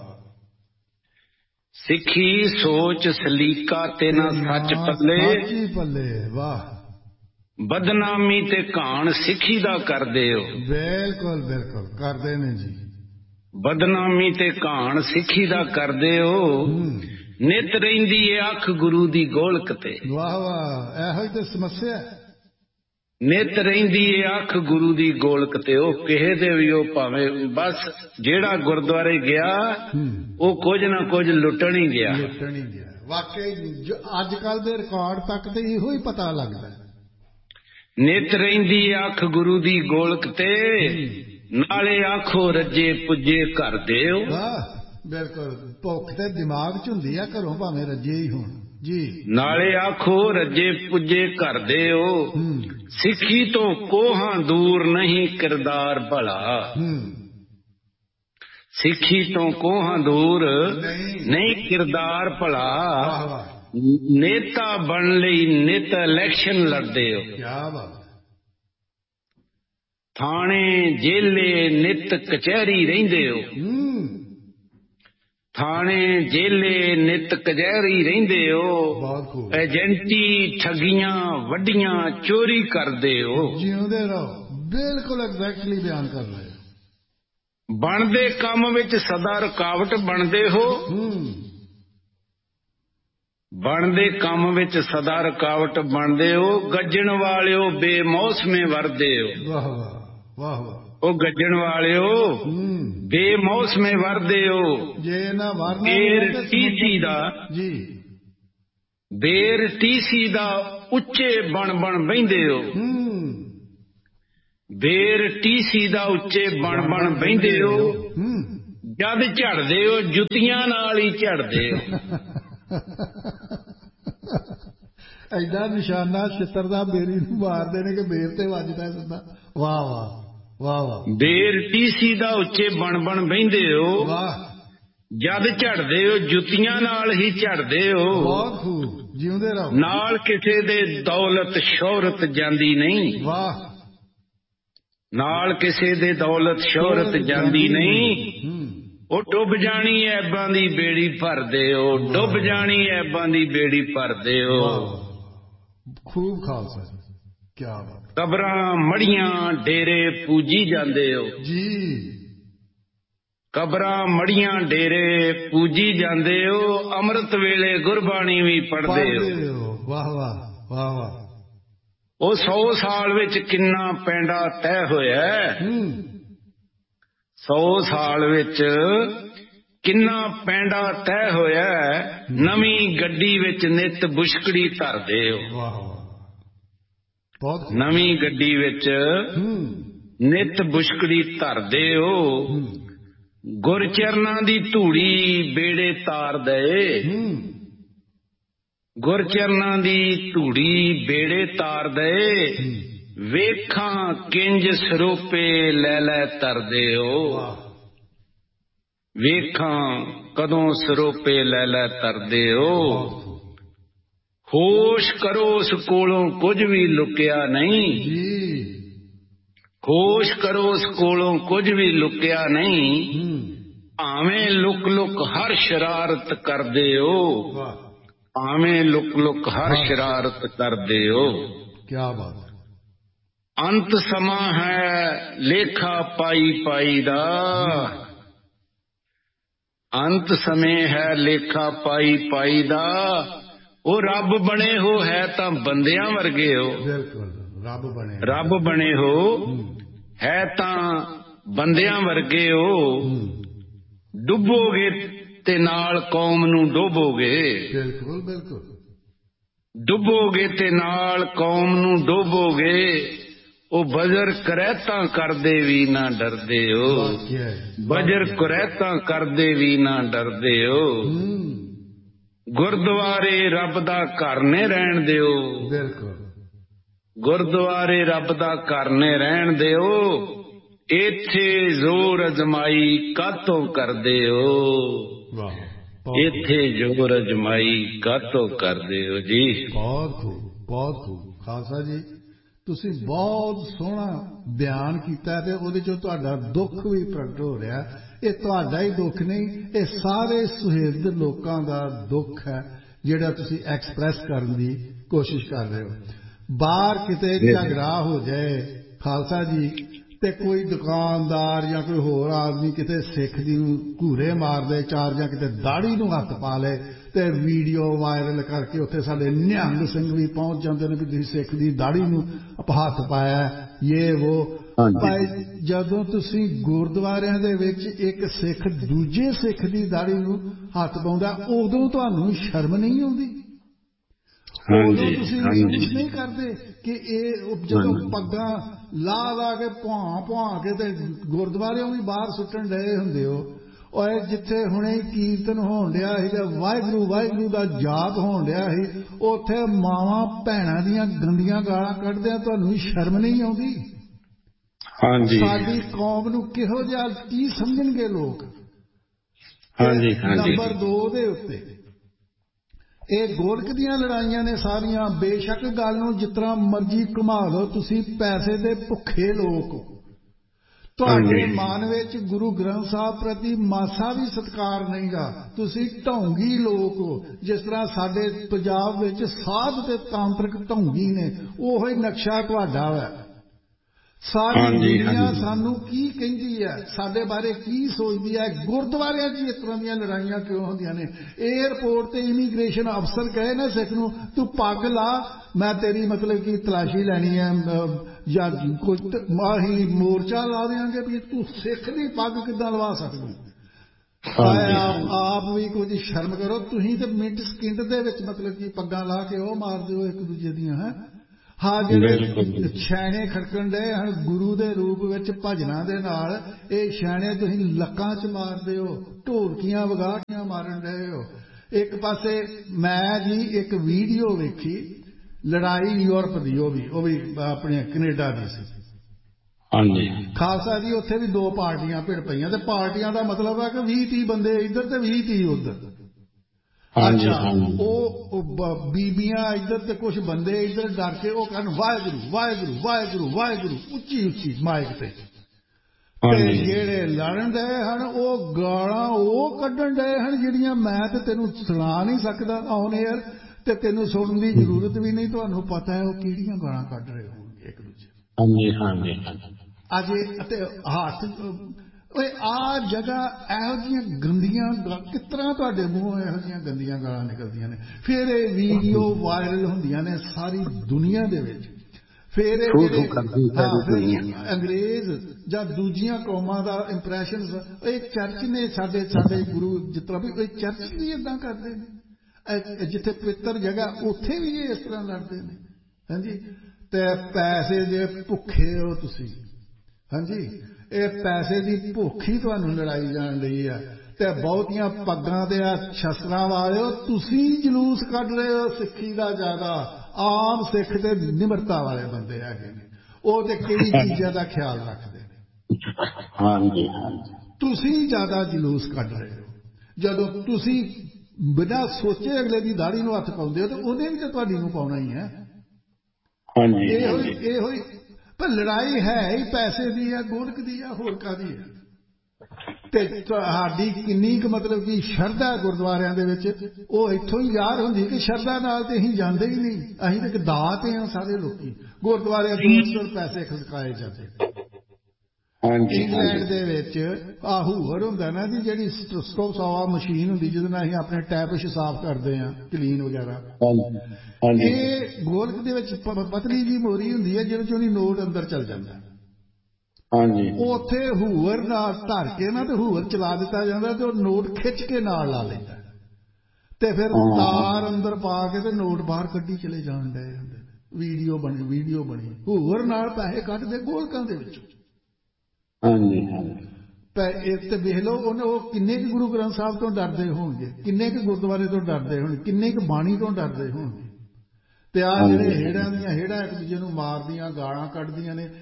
ਸਿੱਖੀ ਸੋਚ ਸਲੀਕਾ ਤੇ ਨਾ ਸੱਚ ਪੱਲੇ। ਪੱਲੇ, ਵਾਹ। ਬਦਨਾਮੀ ਤੇ ਘਾਣ ਸਿੱਖੀ ਦਾ ਕਰਦੇ ਹੋ। ਬਿਲਕੁਲ ਬਿਲਕੁਲ ਕਰਦੇ ਨੇ ਜੀ। ਬਦਨਾਮੀ ਤੇ ਘਾਣ ਸਿੱਖੀ ਦਾ ਕਰਦੇ ਹੋ। ਨਿਤ ਰਹਿੰਦੀ ਏ ਅੱਖ ਗੁਰੂ ਦੀ ਗੋਲਕ ਤੇ। ਵਾਹ ਵਾਹ, ਇਹੋ ਤੇ ਸਮੱਸਿਆ। ਨਿਤ ਰਹਿੰਦੀ ਏ ਅੱਖ ਗੁਰੂ ਦੀ ਗੋਲਕ ਤੇ। ਉਹ ਕਿਸੇ ਦੇ ਵੀ, ਉਹ ਭਾਵੇਂ ਬਸ ਜਿਹੜਾ ਗੁਰਦੁਆਰੇ ਗਿਆ ਉਹ ਕੁਝ ਨਾ ਕੁਝ ਲੁੱਟਣ ਹੀ ਗਿਆ। ਲੁੱਟਣ ਹੀ ਗਿਆ। ਵਾਕਈ ਅੱਜ ਕੱਲ ਦੇ ਰਿਕਾਰਡ ਤੱਕ ਤੇ ਇਹੋ ਹੀ ਪਤਾ ਲੱਗਦਾ। ਨਿਤ ਰਹਿੰਦੀ ਅੱਖ ਗੁਰੂ ਦੀ ਗੋਲਕ ਤੇ, ਨਾਲੇ ਆਖੋ ਰੱਜੇ ਪੁੱਜੇ ਘਰ ਦਿਓ। ਬਿਲਕੁਲ, ਭੁੱਖ ਤੇ ਦਿਮਾਗ 'ਚ ਹੁੰਦੀ ਆ, ਘਰੋਂ ਭਾਵੇਂ ਰੱਜੇ ਹੀ ਹੋਣ ਜੀ। ਨਾਲੇ ਆਖੋ ਰੱਜੇ ਪੁੱਜੇ ਘਰ ਦਿਓ। ਸਿੱਖੀ ਤੋਂ ਕੋਹਾਂ ਦੂਰ ਨਹੀਂ ਕਿਰਦਾਰ ਭਲਾ। ਸਿੱਖੀ ਤੋਂ ਕੋਹਾਂ ਦੂਰ ਨਹੀਂ ਕਿਰਦਾਰ ਭਲਾ। ਨੇਤਾ ਬਣਨ ਲਈ ਨਿਤ ਇਲੈਕਸ਼ਨ ਲੜਦੇ ਹੋ। ਕਿਆ ਬਾਤ। ਥਾਣੇ ਜੇਲੇ ਨਿਤ ਕਚਹਿਰੀ ਰਹਿੰਦੇ ਹੋ। ਥਾਣੇ ਜੇਲੇ ਨਿਤ ਕਚਹਿਰੀ ਰਹਿੰਦੇ ਹੋ। ਏਜੰਟੀ ਠੱਗੀਆਂ ਵੱਡੀਆਂ ਚੋਰੀ ਕਰਦੇ ਹੋ। ਜਿਉਂਦੇ ਰਹੋ। ਬਿਲਕੁਲ ਐਗਜ਼ੈਕਟਲੀ ਬਿਆਨ ਕਰ ਰਹੇ। ਬਣਦੇ ਕੰਮ ਵਿੱਚ ਸਦਾ ਰੁਕਾਵਟ ਬਣਦੇ ਹੋ। ਬਣਦੇ ਕੰਮ ਵਿੱਚ ਸਦਾ ਰੁਕਾਵਟ ਬਣਦੇ ਹੋ। ਗੱਜਣ ਵਾਲਿਓ ਬੇਮੌਸਮੇ ਵਰਦੇ ਹੋ। ਵਾਹ ਵਾਹ ਵਾਹ ਵਾਹ। ਉਹ ਗੱਜਣ ਵਾਲਿਓ ਬੇਮੌਸਮੇ ਵਰਦੇ ਹੋ। ਜੇ ਨਾ ਵਰਨਾ ਬੇਰ ਟੀਸੀ ਦਾ ਜੀ, ਬੇਰ ਟੀਸੀ ਦਾ ਉੱਚੇ ਬਣ ਬਹਿੰਦੇ ਹੋ। ਬੇਰ ਟੀਸੀ ਦਾ ਉੱਚੇ ਬਣ ਬਣ ਬਹਿੰਦੇ ਹੋ, ਜਦ ਝੜਦੇ ਹੋ ਜੁੱਤੀਆਂ ਨਾਲ ਹੀ ਝੜਦੇ ਹੋ। ਐਡਾ ਨਿਸ਼ਾਨਾ ਛਿੱਤਰ ਦਾ ਬੇਰੀ ਨੂੰ ਮਾਰਦੇ ਨੇ ਕਿ ਬੇਰ ਤੇ ਵੱਜਦਾ ਸਿੱਧਾ। ਵਾਹ ਵਾਹ ਵਾਹ ਵਾਹ। ਬੇਰ ਟੀਸੀ ਦਾ ਉੱਚੇ ਬਣ ਬਣ ਬਹਿੰਦੇ ਹੋ, ਵਾਹ। ਜਦ ਝੜਦੇ ਹੋ ਜੁੱਤੀਆਂ ਨਾਲ ਹੀ ਝੜਦੇ ਹੋ। ਬਹੁਤ ਖੂਬ, ਜਿਉਂਦੇ ਰਹੋ। ਨਾਲ ਕਿਸੇ ਦੇ ਦੌਲਤ ਸ਼ੋਹਰਤ ਜਾਂਦੀ ਨਹੀਂ। ਵਾਹ। ਨਾਲ ਕਿਸੇ ਦੇ ਦੌਲਤ ਸ਼ੋਹਰਤ ਜਾਂਦੀ ਨਹੀਂ। ਉਹ ਡੁੱਬ ਜਾਣੀ ਐਬਾਂ ਦੀ ਬੇੜੀ ਭਰਦੇ ਹੋ, ਡੁੱਬ ਜਾਣੀ ਐਬਾਂ ਦੀ ਬੇੜੀ ਭਰਦੇ ਹੋ। ਖੂਬ ਖਾਲਸਾ ਕੀ ਬਾਤ। ਕਬਰਾਂ ਮੜੀਆਂ ਡੇਰੇ ਪੂਜੀ ਜਾਂਦੇ ਹੋ ਜੀ। ਕਬਰਾਂ ਮੜੀਆਂ ਡੇਰੇ ਪੂਜੀ ਜਾਂਦੇ ਹੋ, ਅੰਮ੍ਰਿਤ ਵੇਲੇ ਗੁਰਬਾਣੀ ਵੀ ਪੜ੍ਹਦੇ ਹੋ। ਵਾਹ ਵਾਹ ਵਾਹ ਵਾਹ। ਉਹ 100 ਸਾਲ ਵਿੱਚ ਕਿੰਨਾ ਪੈਂਡਾ ਤੈਅ ਹੋਇਆ। 100 ਸਾਲ ਵਿੱਚ ਕਿੰਨਾ ਪੈਂਡਾ ਤੈਅ ਹੋਇਆ। ਨਵੀਂ ਗੱਡੀ ਵਿੱਚ ਨਿੱਤ ਬੁਸ਼ਕੜੀ ਧਰਦੇ ਹੋ। ਵਾਹ ਬਹੁਤ। ਨਵੀਂ ਗੱਡੀ ਵਿੱਚ ਨਿੱਤ ਬੁਸ਼ਕੜੀ ਧਰਦੇ ਹੋ। ਗੁਰਚਰਨਾਂ ਦੀ ਧੂੜੀ ਬੇੜੇ ਤਾਰ ਦਏ। ਗੁਰਚਰਨਾਂ ਦੀ ਧੂੜੀ ਬੇੜੇ ਤਾਰ ਦਏ। ਵੇਖਾਂ ਕਿੰਜ ਸਰੋਪੇ ਲੈ ਲੈ ਤਰਦੇ ਹੋ। ਵੇਖਾਂ ਕਦੋਂ ਸਰੋਪੇ ਲੈ ਲੈ ਤਰਦੇ ਹੋ। ਹੋਸ਼ ਕਰੋ ਉਸ ਕੋਲੋਂ ਕੁਝ ਵੀ ਲੁਕਿਆ ਨਹੀਂ। ਹੋਸ਼ ਕਰੋ ਉਸ ਕੋਲੋਂ ਕੁਝ ਵੀ ਲੁਕਿਆ ਨਹੀਂ। ਭਾਵੇਂ ਲੁਕ ਲੁਕ ਹਰ ਸ਼ਰਾਰਤ ਕਰਦੇ ਹੋ। ਭਾਵੇਂ ਲੁਕ ਲੁਕ ਹਰ ਸ਼ਰਾਰਤ ਕਰਦੇ ਹੋ। ਕੀ ਬਾਤ। ਅੰਤ ਸਮਾਂ ਹੈ ਲੇਖਾ ਪਾਈ ਪਾਈ ਦਾ। ਅੰਤ ਸਮੇਂ ਹੈ ਲੇਖਾ ਪਾਈ ਪਾਈ ਦਾ। ਉਹ ਰੱਬ ਬਣੇ ਹੋ ਹੈ ਤਾਂ ਬੰਦਿਆਂ ਵਰਗੇ ਹੋ। ਬਿਲਕੁਲ ਰੱਬ ਬਣੇ। ਰੱਬ ਬਣੇ ਹੋ ਹੈ ਤਾਂ ਬੰਦਿਆਂ ਵਰਗੇ ਹੋ। ਡੁੱਬੋਗੇ ਤੇ ਨਾਲ ਕੌਮ ਨੂੰ ਡੋਬੋਗੇ। ਬਿਲਕੁਲ ਬਿਲਕੁਲ। ਡੁੱਬੋਗੇ ਤੇ ਨਾਲ ਕੌਮ ਨੂੰ ਡੋਬੋਗੇ। ਉਹ ਬਜਰ ਕਰੈਤਾਂ ਕਰਦੇ ਵੀ ਨਾ ਡਰਦੇ ਹੋ। ਬਜਰ ਕਰੈਤਾਂ ਕਰਦੇ ਵੀ ਨਾ ਡਰਦੇ ਹੋ। ਗੁਰਦੁਆਰੇ ਰੱਬ ਦਾ ਘਰ ਨੇ ਰਹਿਣ ਦਿਓ। ਬਿਲਕੁਲ। ਗੁਰਦੁਆਰੇ ਰੱਬ ਦਾ ਘਰ ਨੇ ਰਹਿਣ ਦਿਓ। ਇੱਥੇ ਜ਼ੋਰ ਅਜਮਾਈ ਕਾਤੋਂ ਕਰਦੇ ਹੋ। ਇੱਥੇ ਜ਼ੋਰ ਅਜਮਾਈ ਕਾਤੋਂ ਕਰਦੇ ਹੋ ਜੀ। ਬਹੁਤ ਖੂਬ ਬਹੁਤ ਖੂਬ। ਖਾਲਸਾ ਜੀ ਤੁਸੀਂ ਬਹੁਤ ਸੋਹਣਾ ਬਿਆਨ ਕੀਤਾ ਤੇ ਉਹਦੇ ਚੋਂ ਤੁਹਾਡਾ ਦੁੱਖ ਵੀ ਪ੍ਰਗਟ ਹੋ ਰਿਹਾ। ਇਹ ਤੁਹਾਡਾ ਹੀ ਦੁੱਖ ਨਹੀਂ, ਇਹ ਸਾਰੇ ਸੁਹਿਰਦ ਲੋਕਾਂ ਦਾ ਦੁੱਖ ਹੈ ਜਿਹੜਾ ਤੁਸੀਂ ਐਕਸਪ੍ਰੈਸ ਕਰਨ ਦੀ ਕੋਸ਼ਿਸ਼ ਕਰ ਰਹੇ ਹੋ। ਬਾਹਰ ਕਿਤੇ ਝਗੜਾ ਹੋ ਜਾਏ ਖਾਲਸਾ ਜੀ ਤੇ ਕੋਈ ਦੁਕਾਨਦਾਰ ਜਾਂ ਕੋਈ ਹੋਰ ਆਦਮੀ ਕਿਤੇ ਸਿੱਖ ਦੀ ਨੂੰ ਘੂਰੇ ਮਾਰਦੇ ਚਾਰ ਜਾਂ ਕਿਤੇ ਦਾੜੀ ਨੂੰ ਹੱਥ ਪਾ ਲਏ ਤੇ ਵੀਡੀਓ ਵਾਇਰਲ ਕਰਕੇ ਉੱਥੇ ਸਾਡੇ ਨਿਹੰਗ ਸਿੰਘ ਵੀ ਪਹੁੰਚ ਜਾਂਦੇ ਨੇ ਵੀ ਤੁਸੀਂ ਸਿੱਖ ਦੀ ਦਾੜੀ ਨੂੰ ਹੱਥ ਪਾਇਆ ਇਹ ਉਹ। ਭਾਈ ਜਦੋਂ ਤੁਸੀਂ ਗੁਰਦੁਆਰਿਆਂ ਦੇ ਵਿੱਚ ਇੱਕ ਸਿੱਖ ਦੂਜੇ ਸਿੱਖ ਦੀ ਦਾੜੀ ਨੂੰ ਹੱਥ ਪਾਉਂਦਾ ਉਦੋਂ ਤੁਹਾਨੂੰ ਸ਼ਰਮ ਨਹੀਂ ਆਉਂਦੀ? ਉਦੋਂ ਤੁਸੀਂ ਮਹਿਸੂਸ ਨਹੀਂ ਕਰਦੇ ਕਿ ਇਹ ਜਦੋਂ ਪੱਗਾਂ ਲਾ ਕੇ ਭੁਆ ਕੇ ਤੇ ਗੁਰਦੁਆਰਿਓਂ ਵੀ ਬਾਹਰ ਸੁੱਟਣ ਡਏ ਹੁੰਦੇ ਹੋ। ਔਰ ਜਿੱਥੇ ਹੁਣੇ ਕੀਰਤਨ ਹੋਣ ਡਿਆ ਸੀ ਜਾਂ ਵਾਹਿਗੁਰੂ ਵਾਹਿਗੁਰੂ ਦਾ ਜਾਪ ਹੋਣ ਡਿਆ ਸੀ ਉੱਥੇ ਮਾਵਾਂ ਭੈਣਾਂ ਦੀਆਂ ਗੰਦੀਆਂ ਗਾਲਾਂ ਕੱਢਦਿਆਂ ਤੁਹਾਨੂੰ ਸ਼ਰਮ ਨਹੀਂ ਆਉਂਦੀ? ਸਾਡੀ ਕੌਮ ਨੂੰ ਕਿਹੋ ਜਿਹਾ ਕੀ ਸਮਝਣਗੇ ਲੋਕ? ਨੰਬਰ 2 ਦੇ ਉੱਤੇ ਇਹ ਗੋਲਕ ਦੀਆਂ ਲੜਾਈਆਂ ਨੇ ਸਾਰੀਆਂ। ਬੇਸ਼ੱਕ ਗੱਲ ਨੂੰ ਜਿਸ ਤਰ੍ਹਾਂ ਮਰਜ਼ੀ ਘੁਮਾ ਲਓ, ਤੁਸੀਂ ਪੈਸੇ ਦੇ ਭੁੱਖੇ ਲੋਕ ਹੋ। ਤੁਹਾਡੇ ਮਨ ਵਿੱਚ ਗੁਰੂ ਗ੍ਰੰਥ ਸਾਹਿਬ ਪ੍ਰਤੀ ਮਾਸਾ ਵੀ ਸਤਿਕਾਰ ਨਹੀਂਗਾ। ਤੁਸੀਂ ਢੌਂਗੀ ਲੋਕ ਹੋ। ਜਿਸ ਤਰ੍ਹਾਂ ਸਾਡੇ ਪੰਜਾਬ ਵਿੱਚ ਸਾਧ ਤੇ ਤਾਂਤਰਿਕ ਢੌਂਗੀ ਨੇ, ਉਹੋ ਹੀ ਨਕਸ਼ਾ ਤੁਹਾਡਾ ਹੈ। ਸਾਰੀ ਦੁਨੀਆ ਸਾਨੂੰ ਕੀ ਕਹਿੰਦੀ ਹੈ, ਸਾਡੇ ਬਾਰੇ ਕੀ ਸੋਚਦੀ ਹੈ? ਗੁਰਦੁਆਰਿਆਂ 'ਚ ਇਸ ਤਰ੍ਹਾਂ ਦੀਆਂ ਲੜਾਈਆਂ ਕਿਉਂ ਹੁੰਦੀਆਂ ਨੇ? ਏਅਰਪੋਰਟ ਤੇ ਇਮੀਗ੍ਰੇਸ਼ਨ ਅਫਸਰ ਕਹੇ ਨਾ ਸਿੱਖ ਨੂੰ ਤੂੰ ਪੱਗ ਲਾ, ਮੈਂ ਤੇਰੀ ਮਤਲਬ ਕਿ ਤਲਾਸ਼ੀ ਲੈਣੀ ਹੈ ਜਾਂ ਕੁਝ ਮਾਹੀ ਮੋਰਚਾ ਲਾ ਦੇਵਾਂਗੇ ਵੀ ਤੂੰ ਸਿੱਖ ਦੀ ਪੱਗ ਕਿੱਦਾਂ ਲਵਾ ਸਕਦਾ? ਆਪ ਵੀ ਕੁਝ ਸ਼ਰਮ ਕਰੋ। ਤੁਸੀਂ ਤੇ ਮਿੰਟ ਸਕਿੰਟ ਦੇ ਵਿੱਚ ਮਤਲਬ ਕਿ ਪੱਗਾਂ ਲਾ ਕੇ ਉਹ ਮਾਰ ਦਿਓ ਇੱਕ ਦੂਜੇ ਦੀਆਂ। ਹਾਂ ਜਿਹੜੇ ਛੈਣੇ ਖੜਕਣ ਡਏ ਹਨ ਗੁਰੂ ਦੇ ਰੂਪ ਵਿੱਚ ਭਜਨਾਂ ਦੇ ਨਾਲ, ਇਹ ਛੈਣੇ ਤੁਸੀਂ ਲੱਕਾਂ 'ਚ ਮਾਰਦੇ ਹੋ, ਢੋਲਕੀਆਂ ਵਗਾਟੀਆਂ ਮਾਰਨ ਡਏ ਹੋ। ਇੱਕ ਪਾਸੇ ਮੈਂ ਜੀ ਇੱਕ ਵੀਡੀਓ ਵੇਖੀ ਲੜਾਈ ਯੂਰਪ ਦੀ, ਉਹ ਵੀ ਆਪਣੇ ਕੈਨੇਡਾ ਦੀ ਸੀ। ਹਾਂਜੀ ਖਾਲਸਾ ਜੀ ਉੱਥੇ ਵੀ 2 ਪਾਰਟੀਆਂ ਭਿੜ ਪਈਆਂ, ਤੇ ਪਾਰਟੀਆਂ ਦਾ ਮਤਲਬ ਹੈ ਕਿ 20-30 ਬੰਦੇ ਇੱਧਰ ਤੇ 20-30 ਉੱਧਰ। ਅੱਛਾ, ਉਹ ਬੀਬੀਆਂ ਇੱਧਰ ਤੇ ਕੁਛ ਬੰਦੇ ਇੱਧਰ ਡਰ ਕੇ ਉਹ ਕਰਨ ਵਾਹਿਗੁਰੂ ਵਾਹਿਗੁਰੂ ਵਾਹਿਗੁਰੂ ਵਾਹਿਗੁਰੂ ਉੱਚੀ ਉੱਚੀ ਮਾਈਕ ਤੇ ਜਿਹੜੇ ਲੜਨ ਡਏ ਹਨ ਉਹ ਗਾਲਾਂ ਉਹ ਕੱਢਣ ਡਏ ਹਨ ਜਿਹੜੀਆਂ ਮੈਂ ਤੇ ਤੈਨੂੰ ਸੁਣਾ ਨਹੀਂ ਸਕਦਾ ਔਨ ਏਅਰ, ਤੇ ਤੈਨੂੰ ਸੁਣਨ ਦੀ ਜ਼ਰੂਰਤ ਵੀ ਨਹੀਂ। ਤੁਹਾਨੂੰ ਪਤਾ ਹੈ ਉਹ ਕਿਹੜੀਆਂ ਗਾਲਾਂ ਕੱਢ ਰਹੇ ਹੋਣਗੇ ਇੱਕ ਦੂਜੇ। ਅਜੇ ਅਤੇ ਹੱਥ ਆ ਜਗ੍ਹਾ ਇਹੋ ਜਿਹੀਆਂ ਗੰਦੀਆਂ ਕਿਸ ਤਰ੍ਹਾਂ ਤੁਹਾਡੇ ਮੂੰਹੋਂ ਇਹੋ ਜਿਹੀਆਂ ਗੰਦੀਆਂ ਗਾਲਾਂ ਨਿਕਲਦੀਆਂ ਨੇ। ਫਿਰ ਇਹ ਵੀਡੀਓ ਵਾਇਰਲ ਹੁੰਦੀਆਂ ਨੇ ਸਾਰੀ ਦੁਨੀਆ ਦੇ ਵਿੱਚ। ਫਿਰ ਇਹ ਜਿਹੜੇ ਅੰਗਰੇਜ਼ ਜਾਂ ਦੂਜੀਆਂ ਕੌਮਾਂ ਦਾ ਇੰਪਰੈਸ਼ਨ, ਇਹ ਚਰਚ ਨੇ ਸਾਡੇ ਗੁਰੂ ਜਿਸ ਤਰ੍ਹਾਂ ਵੀ ਇਹ ਚਰਚ ਵੀ ਏਦਾਂ ਕਰਦੇ ਨੇ, ਜਿੱਥੇ ਪਵਿੱਤਰ ਜਗ੍ਹਾ ਉੱਥੇ ਵੀ ਇਹ ਇਸ ਤਰ੍ਹਾਂ ਲੜਦੇ ਨੇ। ਹਾਂਜੀ, ਤੇ ਪੈਸੇ ਜੇ ਭੁੱਖੇ ਹੋ ਤੁਸੀਂ, ਹਾਂਜੀ ਇਹ ਪੈਸੇ ਦੀ ਭੁੱਖ ਹੀ ਤੁਹਾਨੂੰ ਲੜਾਈ ਜਾਣ ਲਈ ਆ। ਤੇ ਬਹੁਤੀਆਂ ਪੱਗਾਂ ਤੇ ਆ ਸ਼ਸਤਰਾਂ ਵਾਲਿਓ ਤੁਸੀਂ ਜਲੂਸ ਕੱਢ ਰਹੇ ਹੋ ਸਿੱਖੀ ਦਾ ਜ਼ਿਆਦਾ। ਆਮ ਸਿੱਖ ਤੇ ਨਿਮਰਤਾ ਵਾਲੇ ਬੰਦੇ ਹੈਗੇ ਨੇ, ਉਹ ਤੇ ਕਈ ਚੀਜ਼ਾਂ ਦਾ ਖਿਆਲ ਰੱਖਦੇ ਨੇ। ਤੁਸੀਂ ਜ਼ਿਆਦਾ ਜਲੂਸ ਕੱਢ ਰਹੇ ਹੋ। ਜਦੋਂ ਤੁਸੀਂ ਬਿਨਾਂ ਸੋਚੇ ਅਗਲੇ ਦੀ ਦਾੜੀ ਨੂੰ ਹੱਥ ਪਾਉਂਦੇ ਹੋ ਤੇ ਉਹਨੇ ਵੀ ਤਾਂ ਤੁਹਾਡੀ ਨੂੰ ਪਾਉਣਾ ਹੀ ਹੈ। ਇਹੋ ਹੀ ਪਰ ਲੜਾਈ ਹੈ ਹੀ ਪੈਸੇ ਦੀ ਹੈ, ਗੋਲਕ ਦੀ ਹੈ, ਹੋਰ ਕਾਹਦੀ ਹੈ। ਤੇ ਸਾਡੀ ਕਿੰਨੀ ਕੁ ਮਤਲਬ ਕਿ ਸ਼ਰਧਾ ਗੁਰਦੁਆਰਿਆਂ ਦੇ ਵਿੱਚ ਉਹ ਇੱਥੋਂ ਹੀ ਜ਼ਾਹਰ ਹੁੰਦੀ ਕਿ ਸ਼ਰਧਾ ਨਾਲ ਤੇ ਅਸੀਂ ਜਾਂਦੇ ਹੀ ਨਹੀਂ। ਅਸੀਂ ਤੇ ਇੱਕ ਦਾਤ ਹਾਂ ਸਾਰੇ ਲੋਕੀ। ਗੁਰਦੁਆਰੇ 200 ਪੈਸੇ ਖਸਕਾਏ ਜਾਂਦੇ। ਇੰਗਲੈਂਡ ਦੇ ਵਿੱਚ ਹੂਵਰ ਹੁੰਦਾ ਨਾ ਜੀ, ਜਿਹੜੀ ਸਟੋਵ ਮਸ਼ੀਨ ਹੁੰਦੀ ਜਿਹਦੇ ਨਾਲ ਅਸੀਂ ਆਪਣੇ ਟੈਪਿਸ਼ ਸਾਫ਼ ਕਰਦੇ ਹਾਂ, ਕਲੀਨ ਵਗੈਰਾ। ਇਹ ਗੋਲਕ ਦੇ ਵਿੱਚ ਪਤਲੀ ਜੀ ਮੋਰੀ ਹੁੰਦੀ ਹੈ ਜਿਹਦੇ ਚੋਂ ਦੀ ਨੋਟ ਅੰਦਰ ਚੱਲ ਜਾਂਦਾ। ਉੱਥੇ ਹੂਵਰ ਨਾਲ ਧਰ ਕੇ ਨਾ ਤੇ ਹੂਵਰ ਚਲਾ ਦਿੱਤਾ ਜਾਂਦਾ ਤੇ ਉਹ ਨੋਟ ਖਿੱਚ ਕੇ ਨਾਲ ਲਾ ਲੈਂਦਾ ਤੇ ਫਿਰ ਤਾਰ ਅੰਦਰ ਪਾ ਕੇ ਤੇ ਨੋਟ ਬਾਹਰ ਕੱਢੀ ਚਲੇ ਜਾਣ ਡਏ ਹੁੰਦੇ। ਵੀਡੀਓ ਬਣੀ ਹੂਵਰ ਨਾਲ ਪੈਸੇ ਕੱਢਦੇ ਗੋਲਕਾਂ ਦੇ ਵਿੱਚ। ਤੇ ਵੇਖ ਲਓ ਉਹ ਕਿੰਨੇ ਕੁ ਗੁਰੂ ਗ੍ਰੰਥ ਸਾਹਿਬ ਤੋਂ ਡਰਦੇ ਹੋਣਗੇ, ਕਿੰਨੇ ਕੁ ਗੁਰਦੁਆਰੇ ਤੋਂ ਡਰਦੇ ਹੋਣਗੇ, ਕਿੰਨੇ ਕੁ ਬਾਣੀ ਤੋਂ ਡਰਦੇ ਹੋਣਗੇ। ਤੇ ਆਹ ਜਿਹੜੇ ਹੇੜਾਂ ਦੀਆਂ ਹੇੜਾਂ ਇੱਕ ਦੂਜੇ ਨੂੰ ਮਾਰਦੀਆਂ ਗਾਲਾਂ ਕੱਢਦੀਆਂ ਨੇ।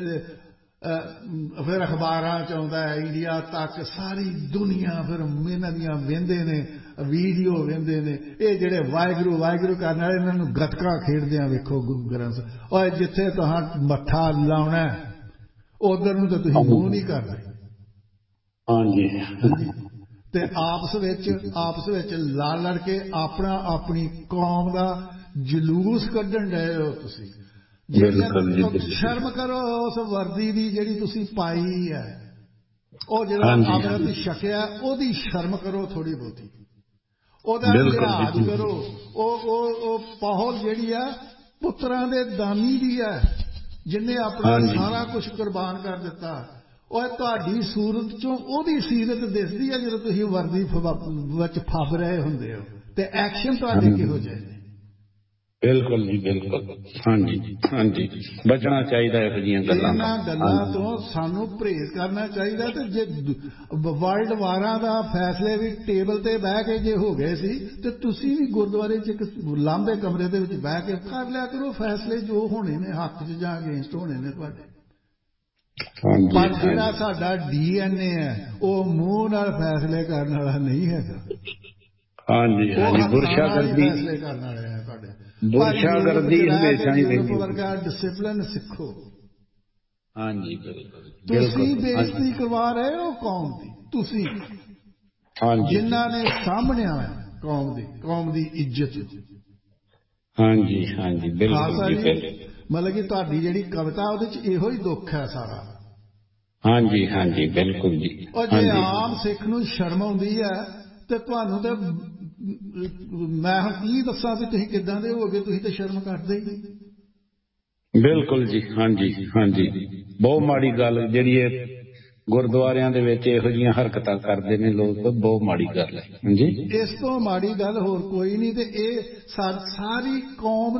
ਫਿਰ ਅਖਬਾਰਾਂ 'ਚ ਆਉਂਦਾ ਹੈ ਇੰਡੀਆ ਤੱਕ, ਸਾਰੀ ਦੁਨੀਆ ਫਿਰ ਇਹਨਾਂ ਦੀਆਂ ਵਹਿੰਦੇ ਨੇ, ਵੀਡੀਓ ਵਹਿੰਦੇ ਨੇ। ਇਹ ਜਿਹੜੇ ਵਾਹਿਗੁਰੂ ਵਾਹਿਗੁਰੂ ਕਰਨ ਵਾਲੇ ਇਹਨਾਂ ਨੂੰ ਗੱਤਕਾ ਖੇਡਦਿਆਂ ਵੇਖੋ ਗੁਰੂ ਗ੍ਰੰਥ ਸਾਹਿਬ। ਔਰ ਜਿੱਥੇ ਤੁਸੀਂ ਮੱਥਾ ਲਾਉਣਾ ਉਧਰ ਨੂੰ ਤਾਂ ਤੁਸੀਂ ਮੂੰਹ ਨਹੀਂ ਕਰਦੇ। ਤੇ ਆਪਸ ਵਿੱਚ ਲੜ ਕੇ ਆਪਣੀ ਕੌਮ ਦਾ ਜਲੂਸ ਕੱਢਣ ਡਏ ਹੋ ਤੁਸੀਂ। ਸ਼ਰਮ ਕਰੋ ਉਸ ਵਰਦੀ ਦੀ ਜਿਹੜੀ ਤੁਸੀਂ ਪਾਈ ਹੈ, ਉਹ ਜਿਹੜਾ ਅੰਮ੍ਰਿਤ ਛਕਿਆ ਉਹਦੀ ਸ਼ਰਮ ਕਰੋ ਥੋੜੀ ਬਹੁਤੀ, ਉਹਦਾ ਲਿਹਾਜ਼ ਕਰੋ। ਉਹ ਪਹੁਲ ਜਿਹੜੀ ਆ ਪੁੱਤਰਾਂ ਦੇ ਦਾਨੀ ਦੀ ਹੈ, ਜਿਹਨੇ ਆਪਣਾ ਸਾਰਾ ਕੁਛ ਕੁਰਬਾਨ ਕਰ ਦਿੱਤਾ। ਉਹ ਤੁਹਾਡੀ ਸੂਰਤ ਚੋਂ ਉਹਦੀ ਸੀਰਤ ਦਿਸਦੀ ਹੈ ਜਦੋਂ ਤੁਸੀਂ ਵਰਦੀ ਵਿੱਚ ਫੱਬ ਰਹੇ ਹੁੰਦੇ ਹੋ। ਤੇ ਐਕਸ਼ਨ ਤੁਹਾਡੇ ਕਿਹੋ ਜਿਹੇ ਨੇ? ਬਿਲਕੁਲ ਜੀ ਬਿਲਕੁਲ। ਬਚਣਾ ਚਾਹੀਦਾ ਇਹੋ ਜਿਹੀਆਂ ਗੱਲਾਂ। ਇਹਨਾਂ ਗੱਲਾਂ ਤੋਂ ਸਾਨੂੰ ਪਰਹੇਜ਼ ਕਰਨਾ ਚਾਹੀਦਾ। ਤੇ ਜੇ ਵਰਲਡ ਵਾਰਾਂ ਦਾ ਫੈਸਲੇ ਵੀ ਟੇਬਲ ਤੇ ਬਹਿ ਕੇ ਜੇ ਹੋ ਗਏ ਸੀ ਤੇ ਤੁਸੀਂ ਵੀ ਗੁਰਦੁਆਰੇ 'ਚ ਇੱਕ ਲਾਂਭੇ ਕਮਰੇ ਦੇ ਵਿੱਚ ਬਹਿ ਕੇ ਕਰ ਲਿਆ ਕਰੋ ਫੈਸਲੇ ਜੋ ਹੋਣੇ ਨੇ, ਹੱਕ 'ਚ ਜਾਂ ਅਗੇਂਸਟ ਹੋਣੇ ਨੇ ਤੁਹਾਡੇ। ਪਰ ਜਿਹੜਾ ਸਾਡਾ DNA ਹੈ ਉਹ ਮੂੰਹ ਨਾਲ ਫੈਸਲੇ ਕਰਨ ਵਾਲਾ ਨਹੀਂ ਹੈਗਾ। ਫੈਸਲੇ ਕਰਨ ਵਾਲੇ ਆ ਤੁਹਾਡੇ। ਯੂਰਪ ਵਰਗਾ ਡਿਸਿਪਲਿਨ ਸਿੱਖੋ। ਤੁਸੀਂ ਬੇਇੱਜ਼ਤੀ ਕਰਵਾ ਰਹੇ ਹੋ ਕੌਮ ਦੀ, ਤੁਸੀਂ ਜਿਨ੍ਹਾਂ ਨੇ ਸਾਂਭਣਿਆ ਕੌਮ ਦੀ ਇੱਜ਼ਤ। ਖਾਲਸਾ ਜੀ ਮਤਲਬ ਕਿ ਤੁਹਾਡੀ ਜਿਹੜੀ ਕਵਿਤਾ ਉਹਦੇ 'ਚ ਇਹੋ ਹੀ ਦੁੱਖ ਹੈ ਸਾਰਾ। ਬਿਲਕੁਲ ਜੀ। ਔਰ ਜੇ ਆਮ ਸਿੱਖ ਨੂੰ ਸ਼ਰਮ ਆਉਂਦੀ ਹੈ ਤੇ ਤੁਹਾਨੂੰ ਤੇ ਮੈਂ ਹੁਣ ਕੀ ਦੱਸਾਂ ਵੀ ਤੁਸੀਂ ਕਿੱਦਾਂ ਦੇ ਹੋਗੇ। ਤੁਸੀਂ ਤੇ ਸ਼ਰਮ ਕਰਦੇ ਹੀ ਨਹੀਂ। ਬਿਲਕੁਲ ਜੀ। ਬਹੁਤ ਮਾੜੀ ਗੱਲ ਜਿਹੜੀ ਇਹ ਗੁਰਦੁਆਰਿਆਂ ਦੇ ਵਿੱਚ ਇਹੋ ਜਿਹੀਆਂ ਹਰਕਤਾਂ ਕਰਦੇ ਨੇ ਲੋਕ, ਬਹੁਤ ਮਾੜੀ ਗੱਲ ਹੈ। ਇਸ ਤੋਂ ਮਾੜੀ ਗੱਲ ਹੋਰ ਕੋਈ ਨਹੀਂ। ਤੇ ਇਹ ਸਾਰੀ ਕੌਮ ਨੂੰ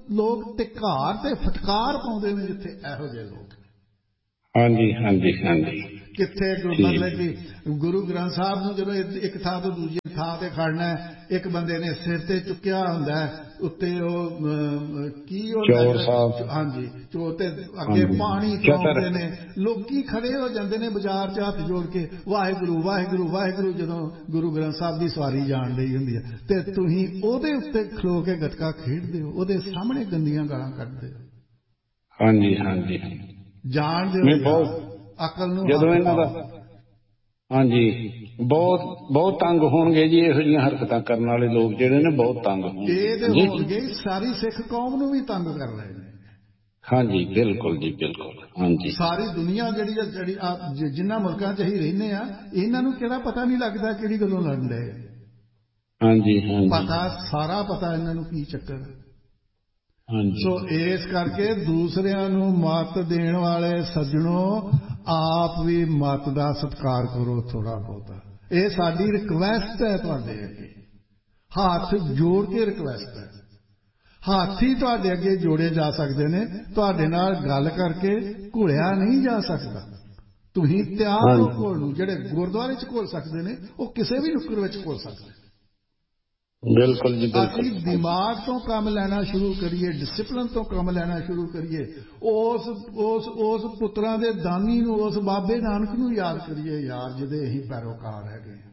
ਲੋਕ ਧਿਕਾਰ ਤੇ ਫਟਕਾਰ ਪਾਉਂਦੇ ਨੇ ਜਿੱਥੇ ਇਹੋ ਜਿਹੇ ਲੋਕ। ਹਾਂਜੀ ਹਾਂਜੀ ਹਾਂਜੀ। ਕਿੱਥੇ ਮਤਲਬ ਕਿ ਗੁਰੂ ਗ੍ਰੰਥ ਸਾਹਿਬ ਨੂੰ ਜਦੋਂ ਇੱਕ ਥਾਂ ਤੋਂ ਦੂਜੀ ਥਾਂ ਤੇ ਖੜਨਾ, ਇੱਕ ਬੰਦੇ ਨੇ ਸਿਰ ਤੇ ਚੁੱਕਿਆ ਹੁੰਦਾ ਉੱਤੇ ਉਹ ਕੀ ਚੋਰ ਸਾਹਿਬ, ਹਾਂਜੀ ਚੋਰ, ਤੇ ਅੱਗੇ ਪਾਣੀ ਚਲਾਉਂਦੇ ਨੇ, ਲੋਕੀ ਖੜੇ ਹੋ ਜਾਂਦੇ ਨੇ ਬਾਜ਼ਾਰ 'ਚ ਹੱਥ ਜੋੜ ਕੇ ਵਾਹਿਗੁਰੂ ਵਾਹਿਗੁਰੂ ਵਾਹਿਗੁਰੂ, ਜਦੋਂ ਗੁਰੂ ਗ੍ਰੰਥ ਸਾਹਿਬ ਦੀ ਸਵਾਰੀ ਜਾਣ ਡਈ ਹੁੰਦੀ ਹੈ ਤੇ ਤੁਸੀਂ ਉਹਦੇ ਉੱਤੇ ਖਲੋ ਕੇ ਗੱਤਕਾ ਖੇਡਦੇ ਹੋ, ਉਹਦੇ ਸਾਹਮਣੇ ਗੰਦੀਆਂ ਗਾਲਾਂ ਕੱਢਦੇ ਹੋ। ਹਾਂਜੀ ਹਾਂਜੀ। ਜਾਣਦੇ ਹੋ ਅਕਲ ਨੂੰ ਜਦੋਂ ਇਹਨਾਂ ਦਾ ਹਾਂਜੀ ਬਹੁਤ ਬਹੁਤ ਤੰਗ ਹੋਣਗੇ ਜੀ ਇਹੋ ਜਿਹੀਆਂ ਹਰਕਤਾਂ ਕਰਨ ਵਾਲੇ ਲੋਕ ਜਿਹੜੇ ਨੇ, ਬਹੁਤ ਤੰਗ ਹੋਣਗੇ। ਸਾਰੀ ਸਿੱਖ ਕੌਮ ਨੂੰ ਵੀ ਤੰਗ ਕਰ ਰਹੇ ਨੇ। ਹਾਂਜੀ ਬਿਲਕੁਲ ਜੀ ਬਿਲਕੁਲ। ਹਾਂਜੀ ਸਾਰੀ ਦੁਨੀਆ ਜਿਹੜੀ ਜਿੰਨਾ ਮੁਲਕਾਂ 'ਚ ਅਸੀਂ ਰਹਿੰਦੇ ਆ, ਇਹਨਾਂ ਨੂੰ ਕਿਹੜਾ ਪਤਾ ਨਹੀਂ ਲੱਗਦਾ ਕਿਹੜੀ ਗੱਲੋਂ ਲੜਨ ਡਏ। ਹਾਂਜੀ ਹਾਂਜੀ ਪਤਾ ਸਾਰਾ ਪਤਾ ਇਹਨਾਂ ਨੂੰ ਕੀ ਚੱਕਰ। ਹਾਂਜੀ। ਸੋ ਇਸ ਕਰਕੇ ਦੂਸਰਿਆਂ ਨੂੰ ਮੱਤ ਦੇਣ ਵਾਲੇ ਸੱਜਣੋ, ਆਪ ਵੀ ਮੱਤ ਦਾ ਸਤਿਕਾਰ ਕਰੋ ਥੋੜਾ ਬਹੁਤਾ। ਇਹ ਸਾਡੀ ਰਿਕਵੈਸਟ ਹੈ ਤੁਹਾਡੇ ਅੱਗੇ, ਹੱਥ ਜੋੜ ਕੇ ਰਿਕਵੈਸਟ ਹੈ। ਹੱਥ ਹੀ ਤੁਹਾਡੇ ਅੱਗੇ ਜੋੜੇ ਜਾ ਸਕਦੇ ਨੇ, ਤੁਹਾਡੇ ਨਾਲ ਗੱਲ ਕਰਕੇ ਘੁਲਿਆ ਨਹੀਂ ਜਾ ਸਕਦਾ। ਤੁਸੀਂ ਤਿਆਰ ਹੋ ਘੋਲ ਨੂੰ। ਜਿਹੜੇ ਗੁਰਦੁਆਰੇ 'ਚ ਘੋਲ ਸਕਦੇ ਨੇ ਉਹ ਕਿਸੇ ਵੀ ਨੁੱਕਰ ਵਿੱਚ ਘੋਲ ਸਕਦੇ। ਬਿਲਕੁਲ ਜੀ ਬਿਲਕੁਲ। ਅਸੀਂ ਦਿਮਾਗ ਤੋਂ ਕੰਮ ਲੈਣਾ ਸ਼ੁਰੂ ਕਰੀਏ, ਡਿਸਿਪਲਿਨ ਤੋਂ ਕੰਮ ਲੈਣਾ ਸ਼ੁਰੂ ਕਰੀਏ, ਉਸ ਪੁੱਤਰਾਂ ਦੇ ਦਾਨੀ ਨੂੰ, ਉਸ ਬਾਬੇ ਨਾਨਕ ਨੂੰ ਯਾਦ ਕਰੀਏ ਯਾਰ, ਜਿਹਦੇ ਅਸੀਂ ਪੈਰੋਕਾਰ ਹੈਗੇ ਹਾਂ।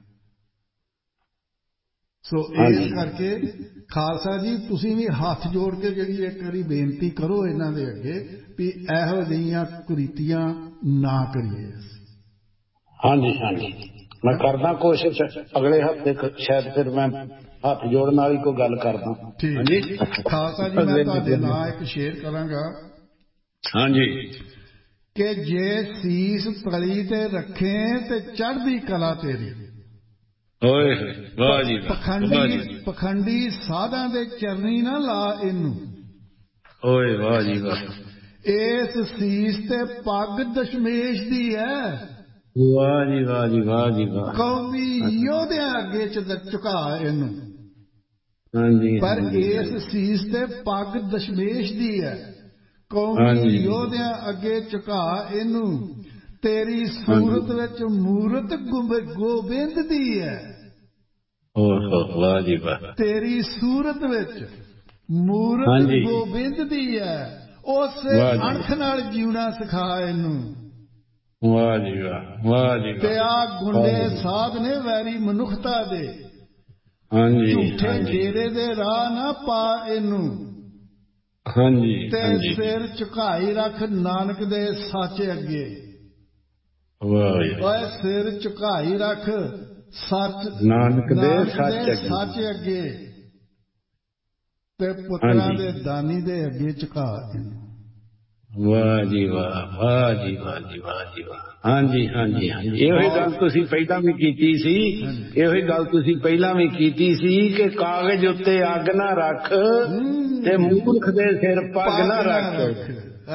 ਸੋ ਇਸ ਕਰਕੇ ਖਾਲਸਾ ਜੀ ਤੁਸੀਂ ਵੀ ਹੱਥ ਜੋੜ ਕੇ ਜਿਹੜੀ ਇੱਕ ਵਾਰੀ ਬੇਨਤੀ ਕਰੋ ਇਹਨਾਂ ਦੇ ਅੱਗੇ ਵੀ ਇਹੋ ਜਿਹੀਆਂ ਕੁਰੀਤੀਆਂ ਨਾ ਕਰੀਏ। ਹਾਂਜੀ ਹਾਂਜੀ ਮੈਂ ਕਰਦਾ ਕੋਸ਼ਿਸ਼, ਅਗਲੇ ਹਫ਼ਤੇ ਸ਼ਾਇਦ ਫਿਰ ਮੈਂ ਹੱਥ ਜੋੜਨ ਵਾਲੀ ਕੋਈ ਗੱਲ ਕਰਦਾ। ਹਾਂਜੀ ਖਾਲਸਾ ਜੀ, ਮੈਂ ਤੁਹਾਡੇ ਨਾਲ ਇੱਕ ਸ਼ੇਅਰ ਕਰਾਂਗਾ। ਹਾਂਜੀ ਕਿ ਜੇ ਸੀਸ ਤਲੀ ਤੇ ਰੱਖੇ ਤੇ ਚੜ੍ਹਦੀ ਕਲਾ ਤੇਰੀ। ਓਏ ਵਾਹ ਜੀ, ਪਖੰਡੀ ਸਾਧਾਂ ਦੇ ਚਰਨੀ ਨਾ ਲਾ ਇਹਨੂੰ। ਓਏ ਵਾਹ ਜੀ ਵਾਹ। ਇਸ ਸੀਸ ਤੇ ਪੱਗ ਦਸ਼ਮੇਸ਼ ਦੀ ਹੈ। ਵਾਹ ਜੀ ਵਾਹ ਜੀ ਵਾਹ ਜੀ ਵਾਹ। ਕੌਮੀ ਯੋਧਿਆਂ ਅੱਗੇ ਝੁਕਾ ਇਹਨੂੰ। ਹਾਂਜੀ ਪਰ ਇਸ ਸੀਸ ਤੇ ਪੱਗ ਦਸ਼ਮੇਸ਼ ਦੀ ਹੈ। ਕੌਮੀ ਯੋਧਿਆਂ ਅੱਗੇ ਝੁਕਾ ਇਹਨੂੰ। ਤੇਰੀ ਸੂਰਤ ਵਿੱਚ ਮੂਰਤ ਗੋਬਿੰਦ ਦੀ ਹੈ। ਵਾਹ ਜੀ ਵਾਹ। ਤੇਰੀ ਸੂਰਤ ਵਿੱਚ ਮੂਰਤ ਗੋਬਿੰਦ ਦੀ ਹੈ। ਉਸੇ ਅਣਖ ਨਾਲ ਜਿਉਣਾ ਸਿਖਾ ਇਹਨੂੰ। ਵਾਹ ਜੀ ਵਾਹ ਵਾਹ ਜੀ ਵਾਹ। ਤੇ ਆ ਗੁੰਡੇ ਸਾਧ ਨੇ ਵੈਰੀ ਮਨੁੱਖਤਾ ਦੇ। ਝੂਠੇ ਡੇਰੇ ਦੇ ਰਾਹ ਨਾ ਪਾ ਇਹਨੂੰ। ਤੇ ਸਿਰ ਝੁਕਾਈ ਰੱਖ ਨਾਨਕ ਦੇ ਸੱਚ ਅੱਗੇ। ਓਏ ਸਿਰ ਝੁਕਾਈ ਰੱਖ ਸੱਚ ਨਾਨਕ ਦੇ ਸੱਚ ਅੱਗੇ। ਤੇ ਪੁੱਤਰਾਂ ਦੇ ਦਾਨੀ ਦੇ ਅੱਗੇ ਝੁਕਾ ਇਹਨੂੰ। ਵਾਹ ਜੀ ਵਾਹ ਵਾਹ ਜੀ ਵਾਹ ਜੀ ਵਾਹ ਜੀ ਵਾਹ। ਹਾਂਜੀ ਹਾਂਜੀ ਹਾਂਜੀ। ਇਹੋ ਹੀ ਗੱਲ ਤੁਸੀਂ ਪਹਿਲਾਂ ਵੀ ਕੀਤੀ ਸੀ, ਇਹੋ ਹੀ ਗੱਲ ਤੁਸੀਂ ਪਹਿਲਾਂ ਵੀ ਕੀਤੀ ਸੀ ਕਿ ਕਾਗਜ਼ ਉੱਤੇ ਅੱਗ ਨਾ ਰੱਖ ਤੇ ਮੂਰਖ ਦੇ ਸਿਰ ਪੱਗ ਨਾ ਰੱਖ।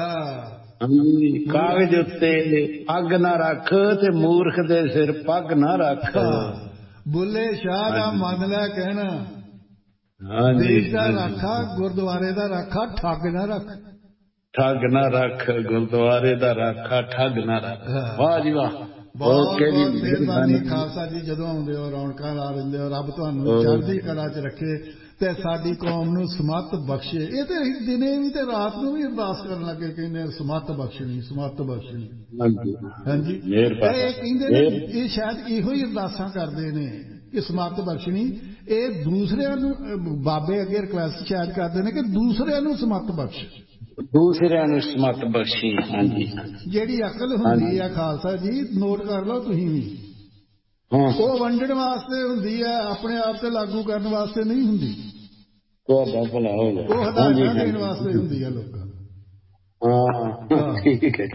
ਕਾਗਜ਼ ਉੱਤੇ ਅੱਗ ਨਾ ਰੱਖ ਤੇ ਮੂਰਖ ਦੇ ਸਿਰ ਪੱਗ ਨਾ ਰੱਖ। ਬੁੱਲੇ ਸ਼ਾਹ ਦਾ ਮੰਨ ਲੈ ਕਹਿਣਾ। ਦੇਸ਼ ਦਾ ਰਾਖਾ ਗੁਰਦੁਆਰੇ ਦਾ ਰਾਖਾ ਠੱਗ ਨਾ ਰੱਖ। ਠੱਗ ਨਾ ਰੱਖ ਗੁਰਦੁਆਰੇ ਦਾ ਰਾਖਾ ਠੱਗ ਨਾ ਰੱਖ। ਵਾਹ ਜੀ ਵਾਹ। ਬਹੁਤ ਬਹੁਤ ਮਿਹਰਬਾਨੀ ਖਾਲਸਾ ਜੀ, ਜਦੋਂ ਆਉਂਦੇ ਹੋ ਰੌਣਕਾਂ ਲਾ ਦਿੰਦੇ ਹੋ। ਰੱਬ ਤੁਹਾਨੂੰ ਚੜ੍ਹਦੀ ਕਲਾ 'ਚ ਰੱਖੇ ਤੇ ਸਾਡੀ ਕੌਮ ਨੂੰ ਸਮੱਤ ਬਖਸ਼ੇ। ਇਹ ਤੇ ਅਸੀਂ ਦਿਨੇ ਵੀ ਤੇ ਰਾਤ ਨੂੰ ਵੀ ਅਰਦਾਸ ਕਰਨ ਲੱਗੇ ਕਹਿੰਦੇ ਸਮੱਤ ਬਖਸ਼ਣੀ ਸਮੱਤ ਬਖਸ਼ਣੀ। ਹਾਂਜੀ ਇਹ ਕਹਿੰਦੇ ਨੇ, ਇਹ ਸ਼ਾਇਦ ਇਹੋ ਹੀ ਅਰਦਾਸਾਂ ਕਰਦੇ ਨੇ ਕਿ ਸਮੱਤ ਬਖਸ਼ਣੀ। ਇਹ ਦੂਸਰਿਆਂ ਨੂੰ ਬਾਬੇ ਅੱਗੇ ਰਿਕੁਐਸਟ ਸ਼ਾਇਦ ਕਰਦੇ ਨੇ ਕਿ ਦੂਸਰਿਆਂ ਨੂੰ ਸਮੱਤ ਬਖਸ਼। ਦੂਸਰਿਆਂ ਨੂੰ ਸਮੱਤ ਬਖਸ਼ੀ। ਹਾਂਜੀ ਜਿਹੜੀ ਅਕਲ ਹੁੰਦੀ ਆ ਖਾਲਸਾ ਜੀ, ਨੋਟ ਕਰ ਲਓ ਤੁਸੀਂ ਵੀ, ਉਹ ਵੰਡਣ ਵਾਸਤੇ ਹੁੰਦੀ ਹੈ, ਆਪਣੇ ਆਪ ਤੇ ਲਾਗੂ ਕਰਨ ਵਾਸਤੇ ਨਹੀਂ ਹੁੰਦੀ। ਉਹ ਹਦਾਇਤਾਂ ਦੇਣ ਵਾਸਤੇ ਹੁੰਦੀ ਆ ਲੋਕਾਂ ਨੂੰ। ਠੀਕ ਹੈ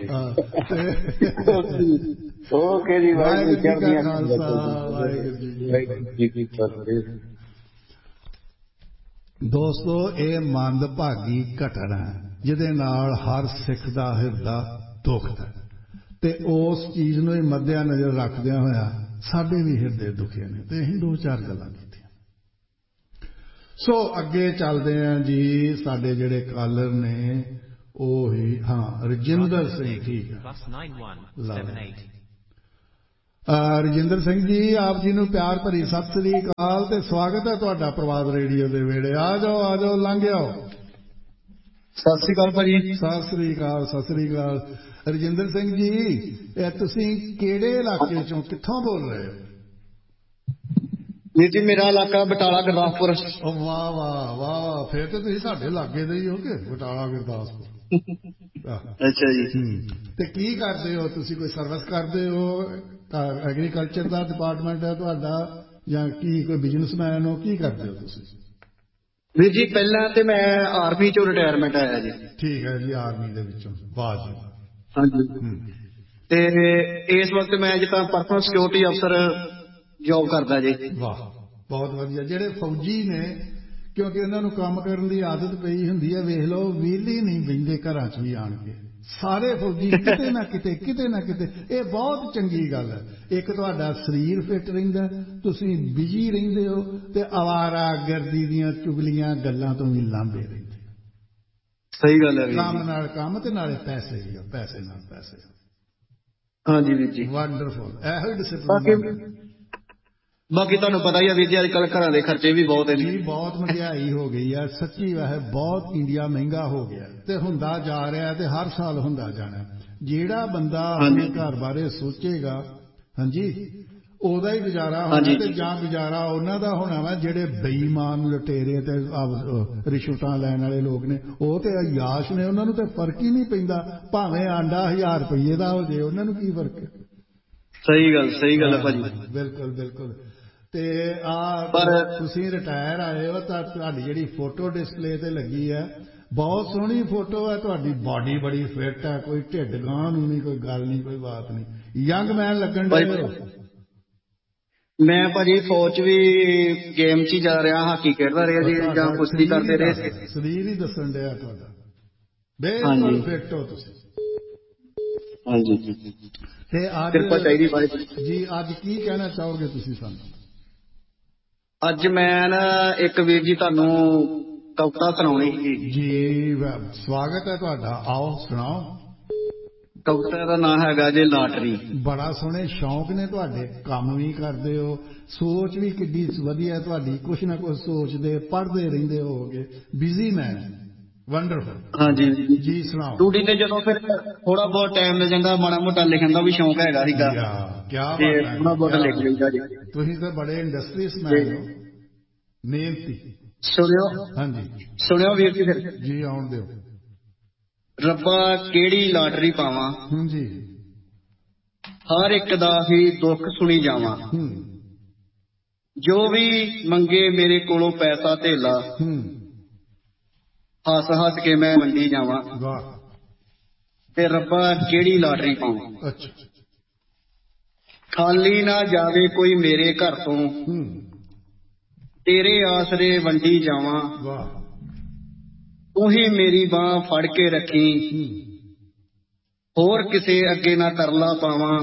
ਓਕੇ ਜੀ। ਵਾਹਿਗੁਰੂ ਜੀ ਕਾ ਖਾਲਸਾ ਵਾਹਿਗੁਰੂ ਜੀ ਕੀ ਫਤਿਹ। ਦੋਸਤੋ ਇਹ ਮੰਦਭਾਗੀ ਘਟਨਾ ਜਿਹਦੇ ਨਾਲ ਹਰ ਸਿੱਖ ਦਾ ਹਿਰਦਾ ਦੁਖਦਾ ਤੇ ਉਸ ਚੀਜ਼ ਨੂੰ ਮੱਦਿਆ ਨਜ਼ਰ ਰੱਖਦਿਆਂ ਹੋਇਆ ਸਾਡੇ ਵੀ ਹਿਰਦੇ ਦੁਖੇ ਨੇ ਤੇ ਅਸੀਂ ਦੋ ਚਾਰ ਗੱਲਾਂ ਕੀਤੀਆਂ। ਸੋ ਅੱਗੇ ਚੱਲਦੇ ਹਾਂ ਜੀ। ਸਾਡੇ ਜਿਹੜੇ ਕਾਲਰ ਨੇ ਉਹ ਹੀ ਰਜਿੰਦਰ ਸਿੰਘ। ਠੀਕ ਹੈ, ਰਜਿੰਦਰ ਸਿੰਘ ਜੀ, ਆਪ ਜੀ ਨੂੰ ਪਿਆਰ ਭਰੀ ਸਤਿ ਸ੍ਰੀ ਅਕਾਲ ਤੇ ਸਵਾਗਤ ਹੈ ਤੁਹਾਡਾ ਪ੍ਰਵਾਦ ਰੇਡੀਓ ਦੇ ਵਿਹੜੇ। ਆ ਜਾਓ ਲੰਘ ਆਓ। ਸਤਿ ਸ੍ਰੀ ਅਕਾਲ ਭਾਜੀ। ਸਤਿ ਸ੍ਰੀ ਅਕਾਲ, ਸਤਿ ਸ੍ਰੀ ਅਕਾਲ। ਰਜਿੰਦਰ ਸਿੰਘ ਜੀ, ਤੁਸੀਂ ਕਿਹੜੇ ਇਲਾਕੇ ਚੋਂ, ਕਿੱਥੋਂ ਬੋਲ ਰਹੇ ਹੋ? ਵੀਰ ਜੀ ਮੇਰਾ ਇਲਾਕਾ ਬਟਾਲਾ ਗੁਰਦਾਸਪੁਰ। ਵਾਹ ਵਾਹ ਵਾਹ, ਫੇਰ ਤਾਂ ਤੁਸੀਂ ਸਾਡੇ ਲਾਗੇ ਦੇ ਹੀ ਹੋ ਕਿ ਬਟਾਲਾ ਗੁਰਦਾਸਪੁਰ। ਅੱਛਾ ਜੀ। ਤੇ ਕੀ ਕਰਦੇ ਹੋ ਤੁਸੀਂ? ਕੋਈ ਸਰਵਿਸ ਕਰਦੇ ਹੋ? ਐਗਰੀਕਲਚਰ ਦਾ ਡਿਪਾਰਟਮੈਂਟ ਹੈ ਤੁਹਾਡਾ ਜਾਂ ਕੀ ਕੋਈ ਬਿਜ਼ਨਸਮੈਨ ਹੋ? ਕੀ ਕਰਦੇ ਹੋ ਤੁਸੀਂ? ਵੀਰ ਜੀ ਪਹਿਲਾਂ ਤੇ ਮੈਂ ਆਰਮੀ ਚੋਂ ਰਿਟਾਇਰਮੈਂਟ ਆਇਆ ਜੀ। ਠੀਕ ਹੈ ਜੀ, ਆਰਮੀ ਦੇ ਵਿੱਚੋਂ। ਵਾਹ ਜੀ। ਹਾਂਜੀ। ਤੇ ਇਸ ਵਕਤ ਮੈਂ ਜਿੱਦਾਂ ਪਰਸਨਲ ਸਿਕਿਉਰਿਟੀ ਅਫਸਰ ਜੋਬ ਕਰਦਾ ਜੀ। ਵਾਹ, ਬਹੁਤ ਵਧੀਆ। ਜਿਹੜੇ ਫੌਜੀ ਨੇ, ਕਿਉਂਕਿ ਉਹਨਾਂ ਨੂੰ ਕੰਮ ਕਰਨ ਦੀ ਆਦਤ ਪਈ ਹੁੰਦੀ ਹੈ, ਵੇਖ ਲਓ ਵਿਹਲੇ ਨਹੀਂ ਬਹਿੰਦੇ ਘਰਾਂ 'ਚ ਵੀ ਆਣ ਕੇ। ਸਾਰੇ ਫੌਜੀ ਕਿਤੇ ਨਾ ਕਿਤੇ ਇਹ ਬਹੁਤ ਚੰਗੀ ਗੱਲ ਹੈ। ਇੱਕ ਤੁਹਾਡਾ ਸਰੀਰ ਫਿੱਟ ਰਹਿੰਦਾ, ਤੁਸੀਂ ਬਿਜੀ ਰਹਿੰਦੇ ਹੋ ਤੇ ਅਵਾਰਾਗਰਦੀ ਦੀਆਂ ਚੁਗਲੀਆਂ ਗੱਲਾਂ ਤੋਂ ਵੀ ਲਾਂਭੇ ਰਹਿੰਦੇ। ਸਹੀ ਗੱਲ ਹੈ। ਕੰਮ ਨਾਲ ਕੰਮ ਤੇ ਨਾਲੇ ਪੈਸੇ ਨਾਲ ਪੈਸੇ। ਹਾਂਜੀ ਵੀਰ ਜੀ, ਵੰਡਰਫੁਲ। ਇਹੋ ਡਿਸਪਲਿਨ। ਬਾਕੀ ਤੁਹਾਨੂੰ ਪਤਾ ਹੀ ਆ ਵੀਰ ਜੀ, ਅੱਜ ਕੱਲ੍ਹ ਘਰਾਂ ਦੇ ਖਰਚੇ ਵੀ ਬਹੁਤ ਨੇ। ਬਹੁਤ ਮਹਿੰਗਾਈ ਹੋ ਗਈ ਹੈ ਸੱਚੀ। ਵੈਸੇ ਬਹੁਤ ਇੰਡੀਆ ਮਹਿੰਗਾ ਹੋ ਗਿਆ ਤੇ ਹੁੰਦਾ ਜਾ ਰਿਹਾ ਤੇ ਹਰ ਸਾਲ ਹੁੰਦਾ ਜਾਣਾ। ਜਿਹੜਾ ਬੰਦਾ ਆਪਣੇ ਘਰ ਬਾਰੇ ਸੋਚੇਗਾ, ਹਾਂਜੀ, ਉਹਦਾ ਹੀ ਗੁਜ਼ਾਰਾ ਹੋਣਾ। ਤੇ ਜਾਂ ਗੁਜ਼ਾਰਾ ਉਹਨਾਂ ਦਾ ਹੋਣਾ ਵਾ ਜਿਹੜੇ ਬੇਈਮਾਨ ਲੁਟੇਰੇ ਤੇ ਰਿਸ਼ਵਤਾਂ ਲੈਣ ਵਾਲੇ ਲੋਕ ਨੇ, ਉਹ ਤੇ ਅਯਾਸ਼ ਨੇ, ਉਹਨਾਂ ਨੂੰ ਤੇ ਫਰਕ ਹੀ ਨਹੀਂ ਪੈਂਦਾ। ਭਾਵੇਂ ਆਂਡਾ 1000 ਰੁਪਏ ਦਾ ਹੋ ਜੇ, ਉਹਨਾਂ ਨੂੰ ਕੀ ਫਰਕ ਹੈ? ਸਹੀ ਗੱਲ ਹੈ ਭਾਜੀ। ਬਿਲਕੁਲ। ਤੇ ਤੁਸੀਂ ਰਿਟਾਇਰ ਆਏ ਹੋ ਤਾਂ ਤੁਹਾਡੀ ਜਿਹੜੀ ਫੋਟੋ ਡਿਸਪਲੇ ਤੇ ਲੱਗੀ ਹੈ, ਬਹੁਤ ਸੋਹਣੀ ਫੋਟੋ ਹੈ ਤੁਹਾਡੀ। ਬਾਡੀ ਬੜੀ ਫਿੱਟ ਹੈ, ਕੋਈ ਢਿੱਡ ਗਾਂਹ ਨੂੰ ਨਹੀਂ, ਕੋਈ ਗੱਲ ਨਹੀਂ, ਕੋਈ ਬਾਤ ਨਹੀਂ। ਯੰਗ ਮੈਨ ਲੱਗਣ ਡਏ ਹੋ। ਮੈਂ ਭਾਜੀ ਫੌਜ 'ਚ ਵੀ ਗੇਮ 'ਚ ਹੀ ਜਾ ਰਿਹਾ, ਹਾਕੀ ਖੇਡਦਾ ਰਿਹਾ ਜੀ, ਜਾਂ ਕੁਸ਼ਤੀ ਕਰਦੇ ਰਹੇ। ਸਰੀਰ ਹੀ ਦੱਸਣ ਡਿਆ ਤੁਹਾਡਾ। ਬਿਲਕੁਲ ਫਿੱਟ ਹੋ ਤੁਸੀਂ। ਹਾਂਜੀ। ਤੇ ਕਿਰਪਾ ਚਾਹੀਦੀ ਜੀ, ਅੱਜ ਕੀ ਕਹਿਣਾ ਚਾਹੋਗੇ ਤੁਸੀਂ ਸਾਨੂੰ? ਅੱਜ ਮੈਂ ਨਾ ਇੱਕ ਵੀਰ ਜੀ ਤੁਹਾਨੂੰ ਕਵਿਤਾ ਸੁਣਾਉਣੀ ਜੀ। ਸਵਾਗਤ ਹੈ ਤੁਹਾਡਾ, ਆਓ ਸੁਣਾਓ। ਕਵਿਤਾ ਦਾ ਨਾਮ ਹੈਗਾ ਜੀ ਲਾਟਰੀ। ਬੜਾ ਸੋਹਣੇ ਸ਼ੌਂਕ ਨੇ ਤੁਹਾਡੇ, ਕੰਮ ਵੀ ਕਰਦੇ ਹੋ, ਸੋਚ ਵੀ ਕਿੱਡੀ ਵਧੀਆ ਤੁਹਾਡੀ, ਕੁਛ ਨਾ ਕੁਛ ਸੋਚਦੇ, ਪੜ੍ਹਦੇ ਰਹਿੰਦੇ ਹੋਗੇ, ਬਿਜ਼ੀ ਮੈਨ। ਵੰਡਰਫੁਲ। ਹਾਂਜੀ ਜੀ ਸੁਣਾਓ। ਡਿਊਟੀ ਤੇ ਜਦੋਂ ਫਿਰ ਥੋੜਾ ਬਹੁਤ ਟਾਈਮ ਮਿਲ ਜਾਂਦਾ, ਮਾੜਾ ਮੋਟਾ ਲਿਖਣ ਦਾ ਵੀ ਸ਼ੌਂਕ ਹੈਗਾ ਸੀਗਾ। ਕਿਆ ਬਾਤ ਹੈ, ਥੋੜਾ ਬਹੁਤ ਲਿਖ ਲਈਦਾ ਜੀ। ਤੁਸੀਂ ਤਾਂ ਬੜੇ ਇੰਡਸਟਰੀਅਸ ਮੈਨ ਹੋ, ਮਿਹਨਤੀ। ਸੁਣਿਓ ਵੀਰ ਜੀ ਫਿਰ। ਜੀ ਆਉਣ ਦਿਓ। ਰੱਬਾ ਕਿਹੜੀ ਲਾਟਰੀ ਪਾਵਾਂ, ਜੀ ਹਰ ਇੱਕ ਦਾ ਹੀ ਦੁੱਖ ਸੁਣੀ ਜਾਵਾਂ, ਜੋ ਵੀ ਮੰਗੇ ਮੇਰੇ ਕੋਲੋਂ ਪੈਸਾ ਧੇਲਾ, ਹੱਸ ਹੱਸ ਕੇ ਮੈਂ ਵੰਡੀ ਜਾਵਾਂ। ਤੇ ਰੱਬਾ ਕਿਹੜੀ ਲਾਟਰੀ ਪਾਵਾਂ, ਖਾਲੀ ਨਾ ਜਾਵੇ ਕੋਈ ਮੇਰੇ ਘਰ ਤੋਂ, ਤੇਰੇ ਆਸਰੇ ਵੰਡੀ ਜਾਵਾਂ। ਤੂੰ ਹੀ ਮੇਰੀ ਬਾਂਹ ਫੜ ਕੇ ਰੱਖੀ, ਹੋਰ ਕਿਸੇ ਅੱਗੇ ਨਾ ਤਰਲਾ ਪਾਵਾਂ।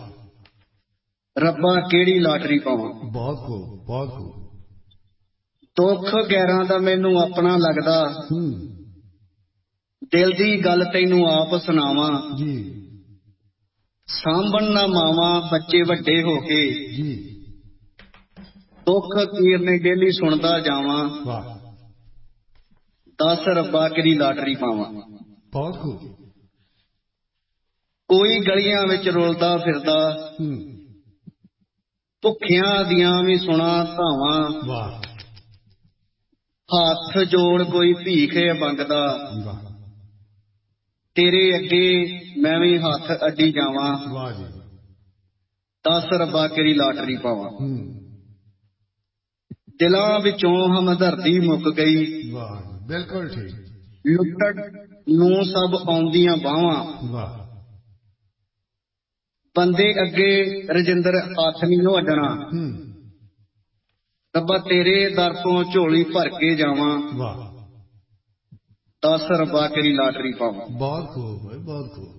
ਰੱਬਾ ਕਿਹੜੀ ਲਾਟਰੀ ਪਾਵਾਂ। ਬਹੁਤ ਖੂਬ, ਬਹੁਤ ਖੂਬ। ਦੁੱਖ ਗੈਰਾਂ ਦਾ ਮੈਨੂੰ ਆਪਣਾ ਲੱਗਦਾ, ਦਿਲ ਦੀ ਗੱਲ ਤੈਨੂੰ ਆਪ ਸੁਣਾਵਾਂ। ਸਾਂਭਣ ਨਾ ਮਾਵਾਂ ਬੱਚੇ ਵੱਡੇ ਹੋ ਕੇ, ਦੁੱਖ ਤੀਰ ਨੇ ਡੇਲੀ ਸੁਣਦਾ ਜਾਵਾਂ। ਦੱਸ ਰੱਬਾ ਕਿਹੜੀ ਲਾਟਰੀ ਪਾਵਾਂ। ਬਹੁਤ ਖੂਬ। ਕੋਈ ਗਲੀਆਂ ਵਿੱਚ ਰੁਲਦਾ ਫਿਰਦਾ, ਭੁੱਖਿਆਂ ਦੀਆਂ ਵੀ ਸੁਣਾ ਧਾਵਾਂ। ਹੱਥ ਜੋੜ ਕੋਈ ਭੀਖ ਮੰਗਦਾ, ਤੇਰੇ ਅੱਗੇ ਮੈਂ ਵੀ ਹੱਥ ਅੱਡੀ ਜਾਵਾਂ। ਦੱਸ ਰੱਬਾ ਕਿਹੜੀ ਲਾਟਰੀ ਪਾਵਾਂ। ਦਿਲਾਂ ਵਿੱਚੋਂ ਹਮਦਰਦੀ ਮੁੱਕ ਗਈ, ਬਿਲਕੁਲ ਠੀਕ। ਲੁੱਟਣ ਨੂੰ ਸਭ ਆਉਂਦੀਆਂ ਬਾਹਾਂ, ਬੰਦੇ ਅੱਗੇ ਰਜਿੰਦਰ ਹੱਥ ਨਹੀਂ ਅੱਡਣਾ। ਰੱਬਾ ਤੇਰੇ ਦਰ ਤੋਂ ਝੋਲੀ ਭਰ ਕੇ ਜਾਵਾਂ। ਦੱਸ ਰੱਬਾ ਕਿਹੜੀ ਲਾਟਰੀ ਪਾਵਾਂ। ਬਹੁਤ ਖੂਬ ਹੈ, ਬਹੁਤ ਖੂਬ।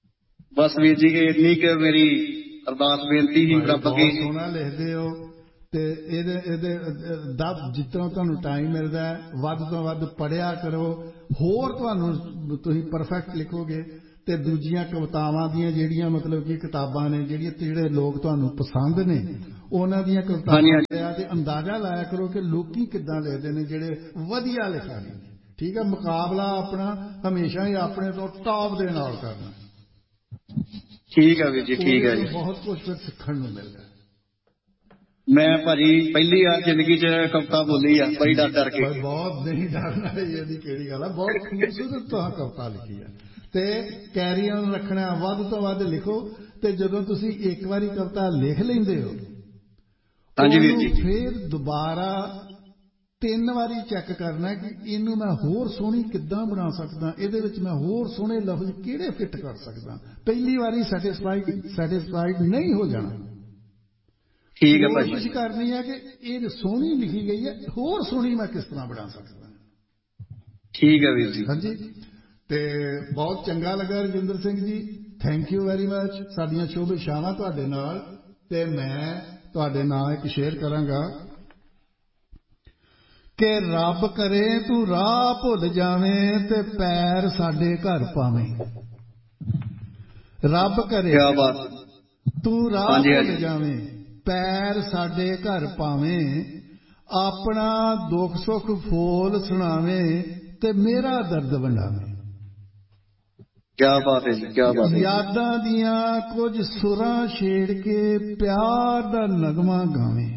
ਬਸ ਵੀਰ ਜੀ ਇੰਨੀ ਕਿ ਮੇਰੀ ਅਰਦਾਸ ਬੇਨਤੀ ਹੀ ਰੱਬ ਅੱਗੇ। ਸੋਹਣਾ ਲਿਖਦੇ ਹੋ ਜਿਸ ਤਰ੍ਹਾਂ ਤੁਹਾਨੂੰ ਟਾਈਮ ਮਿਲਦਾ ਵੱਧ ਤੋਂ ਵੱਧ ਪੜ੍ਹਿਆ ਕਰੋ। ਹੋਰ ਤੁਹਾਨੂੰ ਤੁਸੀਂ ਪਰਫੈਕਟ ਲਿਖੋਗੇ ਤੇ ਦੂਜੀਆਂ ਕਵਿਤਾਵਾਂ ਦੀਆਂ ਜਿਹੜੀਆਂ ਮਤਲਬ ਕਿ ਕਿਤਾਬਾਂ ਨੇ ਜਿਹੜੇ ਲੋਕ ਤੁਹਾਨੂੰ ਪਸੰਦ ਨੇ ਉਹਨਾਂ ਦੀਆਂ ਕਵਿਤਾਵਾਂ ਤੇ ਅੰਦਾਜ਼ਾ ਲਾਇਆ ਕਰੋ ਕਿ ਲੋਕੀ ਕਿੱਦਾਂ ਲਿਖਦੇ ਨੇ ਜਿਹੜੇ ਵਧੀਆ ਲਿਖਾਰੀ। ਠੀਕ ਹੈ, ਮੁਕਾਬਲਾ ਆਪਣਾ ਹਮੇਸ਼ਾ ਹੀ ਆਪਣੇ ਤੋਂ ਟੌਪ ਦੇ ਨਾਲ ਕਰਨਾ। ਠੀਕ ਹੈ ਵੀਰ ਜੀ, ਠੀਕ ਹੈ ਜੀ। ਬਹੁਤ ਕੁਝ ਫਿਰ ਸਿੱਖਣ ਨੂੰ ਮਿਲਦਾ। ਮੈਂ ਭਾਜੀ ਪਹਿਲੀ ਵਾਰ ਜ਼ਿੰਦਗੀ 'ਚ ਕਵਿਤਾ ਬੋਲੀ ਆ, ਬੜੀ ਡਰ ਡਰ ਕੇ। ਬਹੁਤ ਨਹੀਂ ਡਰਨਾ, ਇਹਦੀ ਕਿਹੜੀ ਗੱਲ ਆ, ਬਹੁਤ ਖੂਬਸੂਰਤ ਕਵਿਤਾ ਲਿਖੀ ਆ ਤੇ ਕੈਰੀ ਔਨ ਰੱਖਣਾ, ਵੱਧ ਤੋਂ ਵੱਧ ਲਿਖੋ। ਤੇ ਜਦੋਂ ਤੁਸੀਂ ਇੱਕ ਵਾਰੀ ਕਵਿਤਾ ਲਿਖ ਲੈਂਦੇ ਹੋ ਫਿਰ ਦੁਬਾਰਾ 3 ਵਾਰੀ ਚੈੱਕ ਕਰਨਾ ਕਿ ਇਹਨੂੰ ਮੈਂ ਹੋਰ ਸੋਹਣੀ ਕਿੱਦਾਂ ਬਣਾ ਸਕਦਾ, ਇਹਦੇ ਵਿੱਚ ਮੈਂ ਹੋਰ ਸੋਹਣੇ ਲਫ਼ਜ਼ ਕਿਹੜੇ ਫਿੱਟ ਕਰ ਸਕਦਾ। ਪਹਿਲੀ ਵਾਰੀ ਸੈਟਿਸਫਾਈਡ ਨਹੀਂ ਹੋ ਜਾਣਾ। ਠੀਕ ਹੈ ਭਾਜੀ, ਕੋਸ਼ਿਸ਼ ਕਰਨੀ ਹੈ ਕਿ ਇਹ ਸੋਹਣੀ ਲਿਖੀ ਗਈ ਹੈ, ਹੋਰ ਸੋਹਣੀ ਮੈਂ ਕਿਸ ਤਰ੍ਹਾਂ ਬਣਾ ਸਕਦਾ। ਠੀਕ ਹੈ ਵੀਰ ਜੀ। ਹਾਂਜੀ, ਤੇ ਬਹੁਤ ਚੰਗਾ ਲੱਗਾ Rajinder Singh ji, thank you very much. ਸਾਡੀਆਂ ਸ਼ੁਭ ਇਛਾਵਾਂ ਤੁਹਾਡੇ ਨਾਲ। ਤੇ ਮੈਂ ਤੁਹਾਡੇ ਨਾਲ ਇੱਕ ਸ਼ੇਅਰ ਕਰਾਂਗਾ ਕਿ ਰੱਬ ਕਰੇ ਤੂੰ ਰਾਹ ਭੁੱਲ ਜਾਵੇਂ ਤੇ ਪੈਰ ਸਾਡੇ ਘਰ ਪਾਵੇਂ। ਰੱਬ ਕਰੇ ਤੂੰ ਰਾਹ ਭੁੱਲ ਜਾਵੇਂ ਪੈਰ ਸਾਡੇ ਘਰ ਪਾਵੇਂ, ਆਪਣਾ ਦੁੱਖ ਸੁੱਖ ਫੋਲ ਸੁਣਾਵੇਂ ਤੇ ਮੇਰਾ ਦਰਦ ਵੰਡਾਵੇਂ। ਕਿਆ ਬਾਤ ਹੈ ਜੀ, ਕਿਆ ਬਾਤ ਹੈ। ਯਾਦਾਂ ਦੀਆਂ ਕੁਝ ਸੁਰਾਂ ਛੇੜ ਕੇ ਪਿਆਰ ਦਾ ਨਗਮਾ ਗਾਵੇਂ।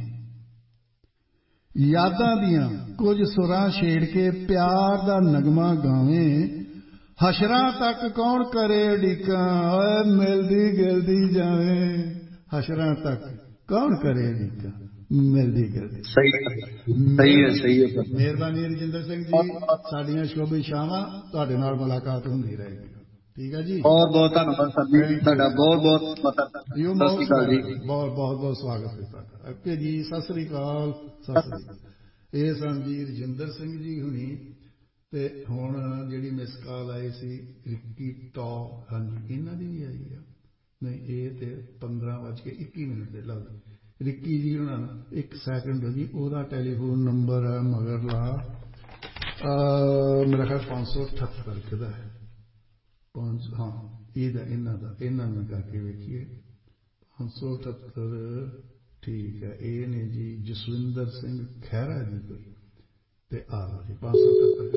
ਯਾਦਾਂ ਦੀਆਂ ਕੁਝ ਸੁਰਾਂ ਛੇੜ ਕੇ ਪਿਆਰ ਦਾ ਨਗਮਾ ਗਾਵੇਂ, ਹਸ਼ਰਾਂ ਤੱਕ ਕੌਣ ਕਰੇ ਉਡੀਕਾਂ, ਓਏ ਮਿਲਦੀ ਗਿਲਦੀ ਜਾਵੇਂ। ਹਸ਼ਰਾਂ ਤੱਕ ਕੌਣ ਕਰੇ ਉਡੀਕਾਂ, ਮਿਲਦੀ ਗਿਲਦੀ। ਸਹੀ ਹੈ। ਮਿਹਰਬਾਨੀ ਰਜਿੰਦਰ ਸਿੰਘ ਜੀ, ਸਾਡੀਆਂ ਸ਼ੁਭ ਇਛਾਵਾਂ, ਤੁਹਾਡੇ ਨਾਲ ਮੁਲਾਕਾਤ ਹੁੰਦੀ ਰਹੇਗੀ। ਠੀਕ ਹੈ ਜੀ, ਬਹੁਤ ਬਹੁਤ ਧੰਨਵਾਦ ਸਰ ਜੀ, ਤੁਹਾਡਾ ਬਹੁਤ ਬਹੁਤ ਬਹੁਤ ਬਹੁਤ ਸਵਾਗਤ ਹੈ ਤੁਹਾਡਾ। ਓਕੇ ਜੀ, ਸਤਿ ਸ੍ਰੀ ਅਕਾਲ। ਸਤਿ ਸ੍ਰੀ ਅਕਾਲ। ਇਹ ਸਨ ਜੀ ਰਜਿੰਦਰ ਸਿੰਘ ਜੀ ਹੁਣੀ। ਤੇ ਹੁਣ ਜਿਹੜੀ ਮਿਸ ਕਾਲ ਆਈ ਸੀ ਰਿੱਕੀ ਟੌਪ, ਹਾਂਜੀ ਇਹਨਾਂ ਦੀ ਵੀ ਆਈ ਆ। ਨਹੀਂ, ਇਹ ਤੇ 15:21 ਤੇ ਲੱਗਦਾ। ਰਿੱਕੀ ਜੀ ਉਹਨਾਂ ਨੂੰ 1 ਸੈਕਿੰਡ ਜੀ, ਉਹਦਾ ਟੈਲੀਫੋਨ ਨੰਬਰ ਹੈ ਮਗਰਲਾ ਮੇਰਾ ਖਿਆਲ 578 ਦਾ ਹੈ। ਹਾਂ, ਇਹਨਾਂ ਨੂੰ ਕਰਕੇ ਵੇਖੀਏ 578। ਠੀਕ ਹੈ, ਇਹ ਨੇ ਜੀ ਜਸਵਿੰਦਰ ਸਿੰਘ ਖਹਿਰਾ ਜੀ ਕੋਈ। ਤੇ ਆ ਜੀ 578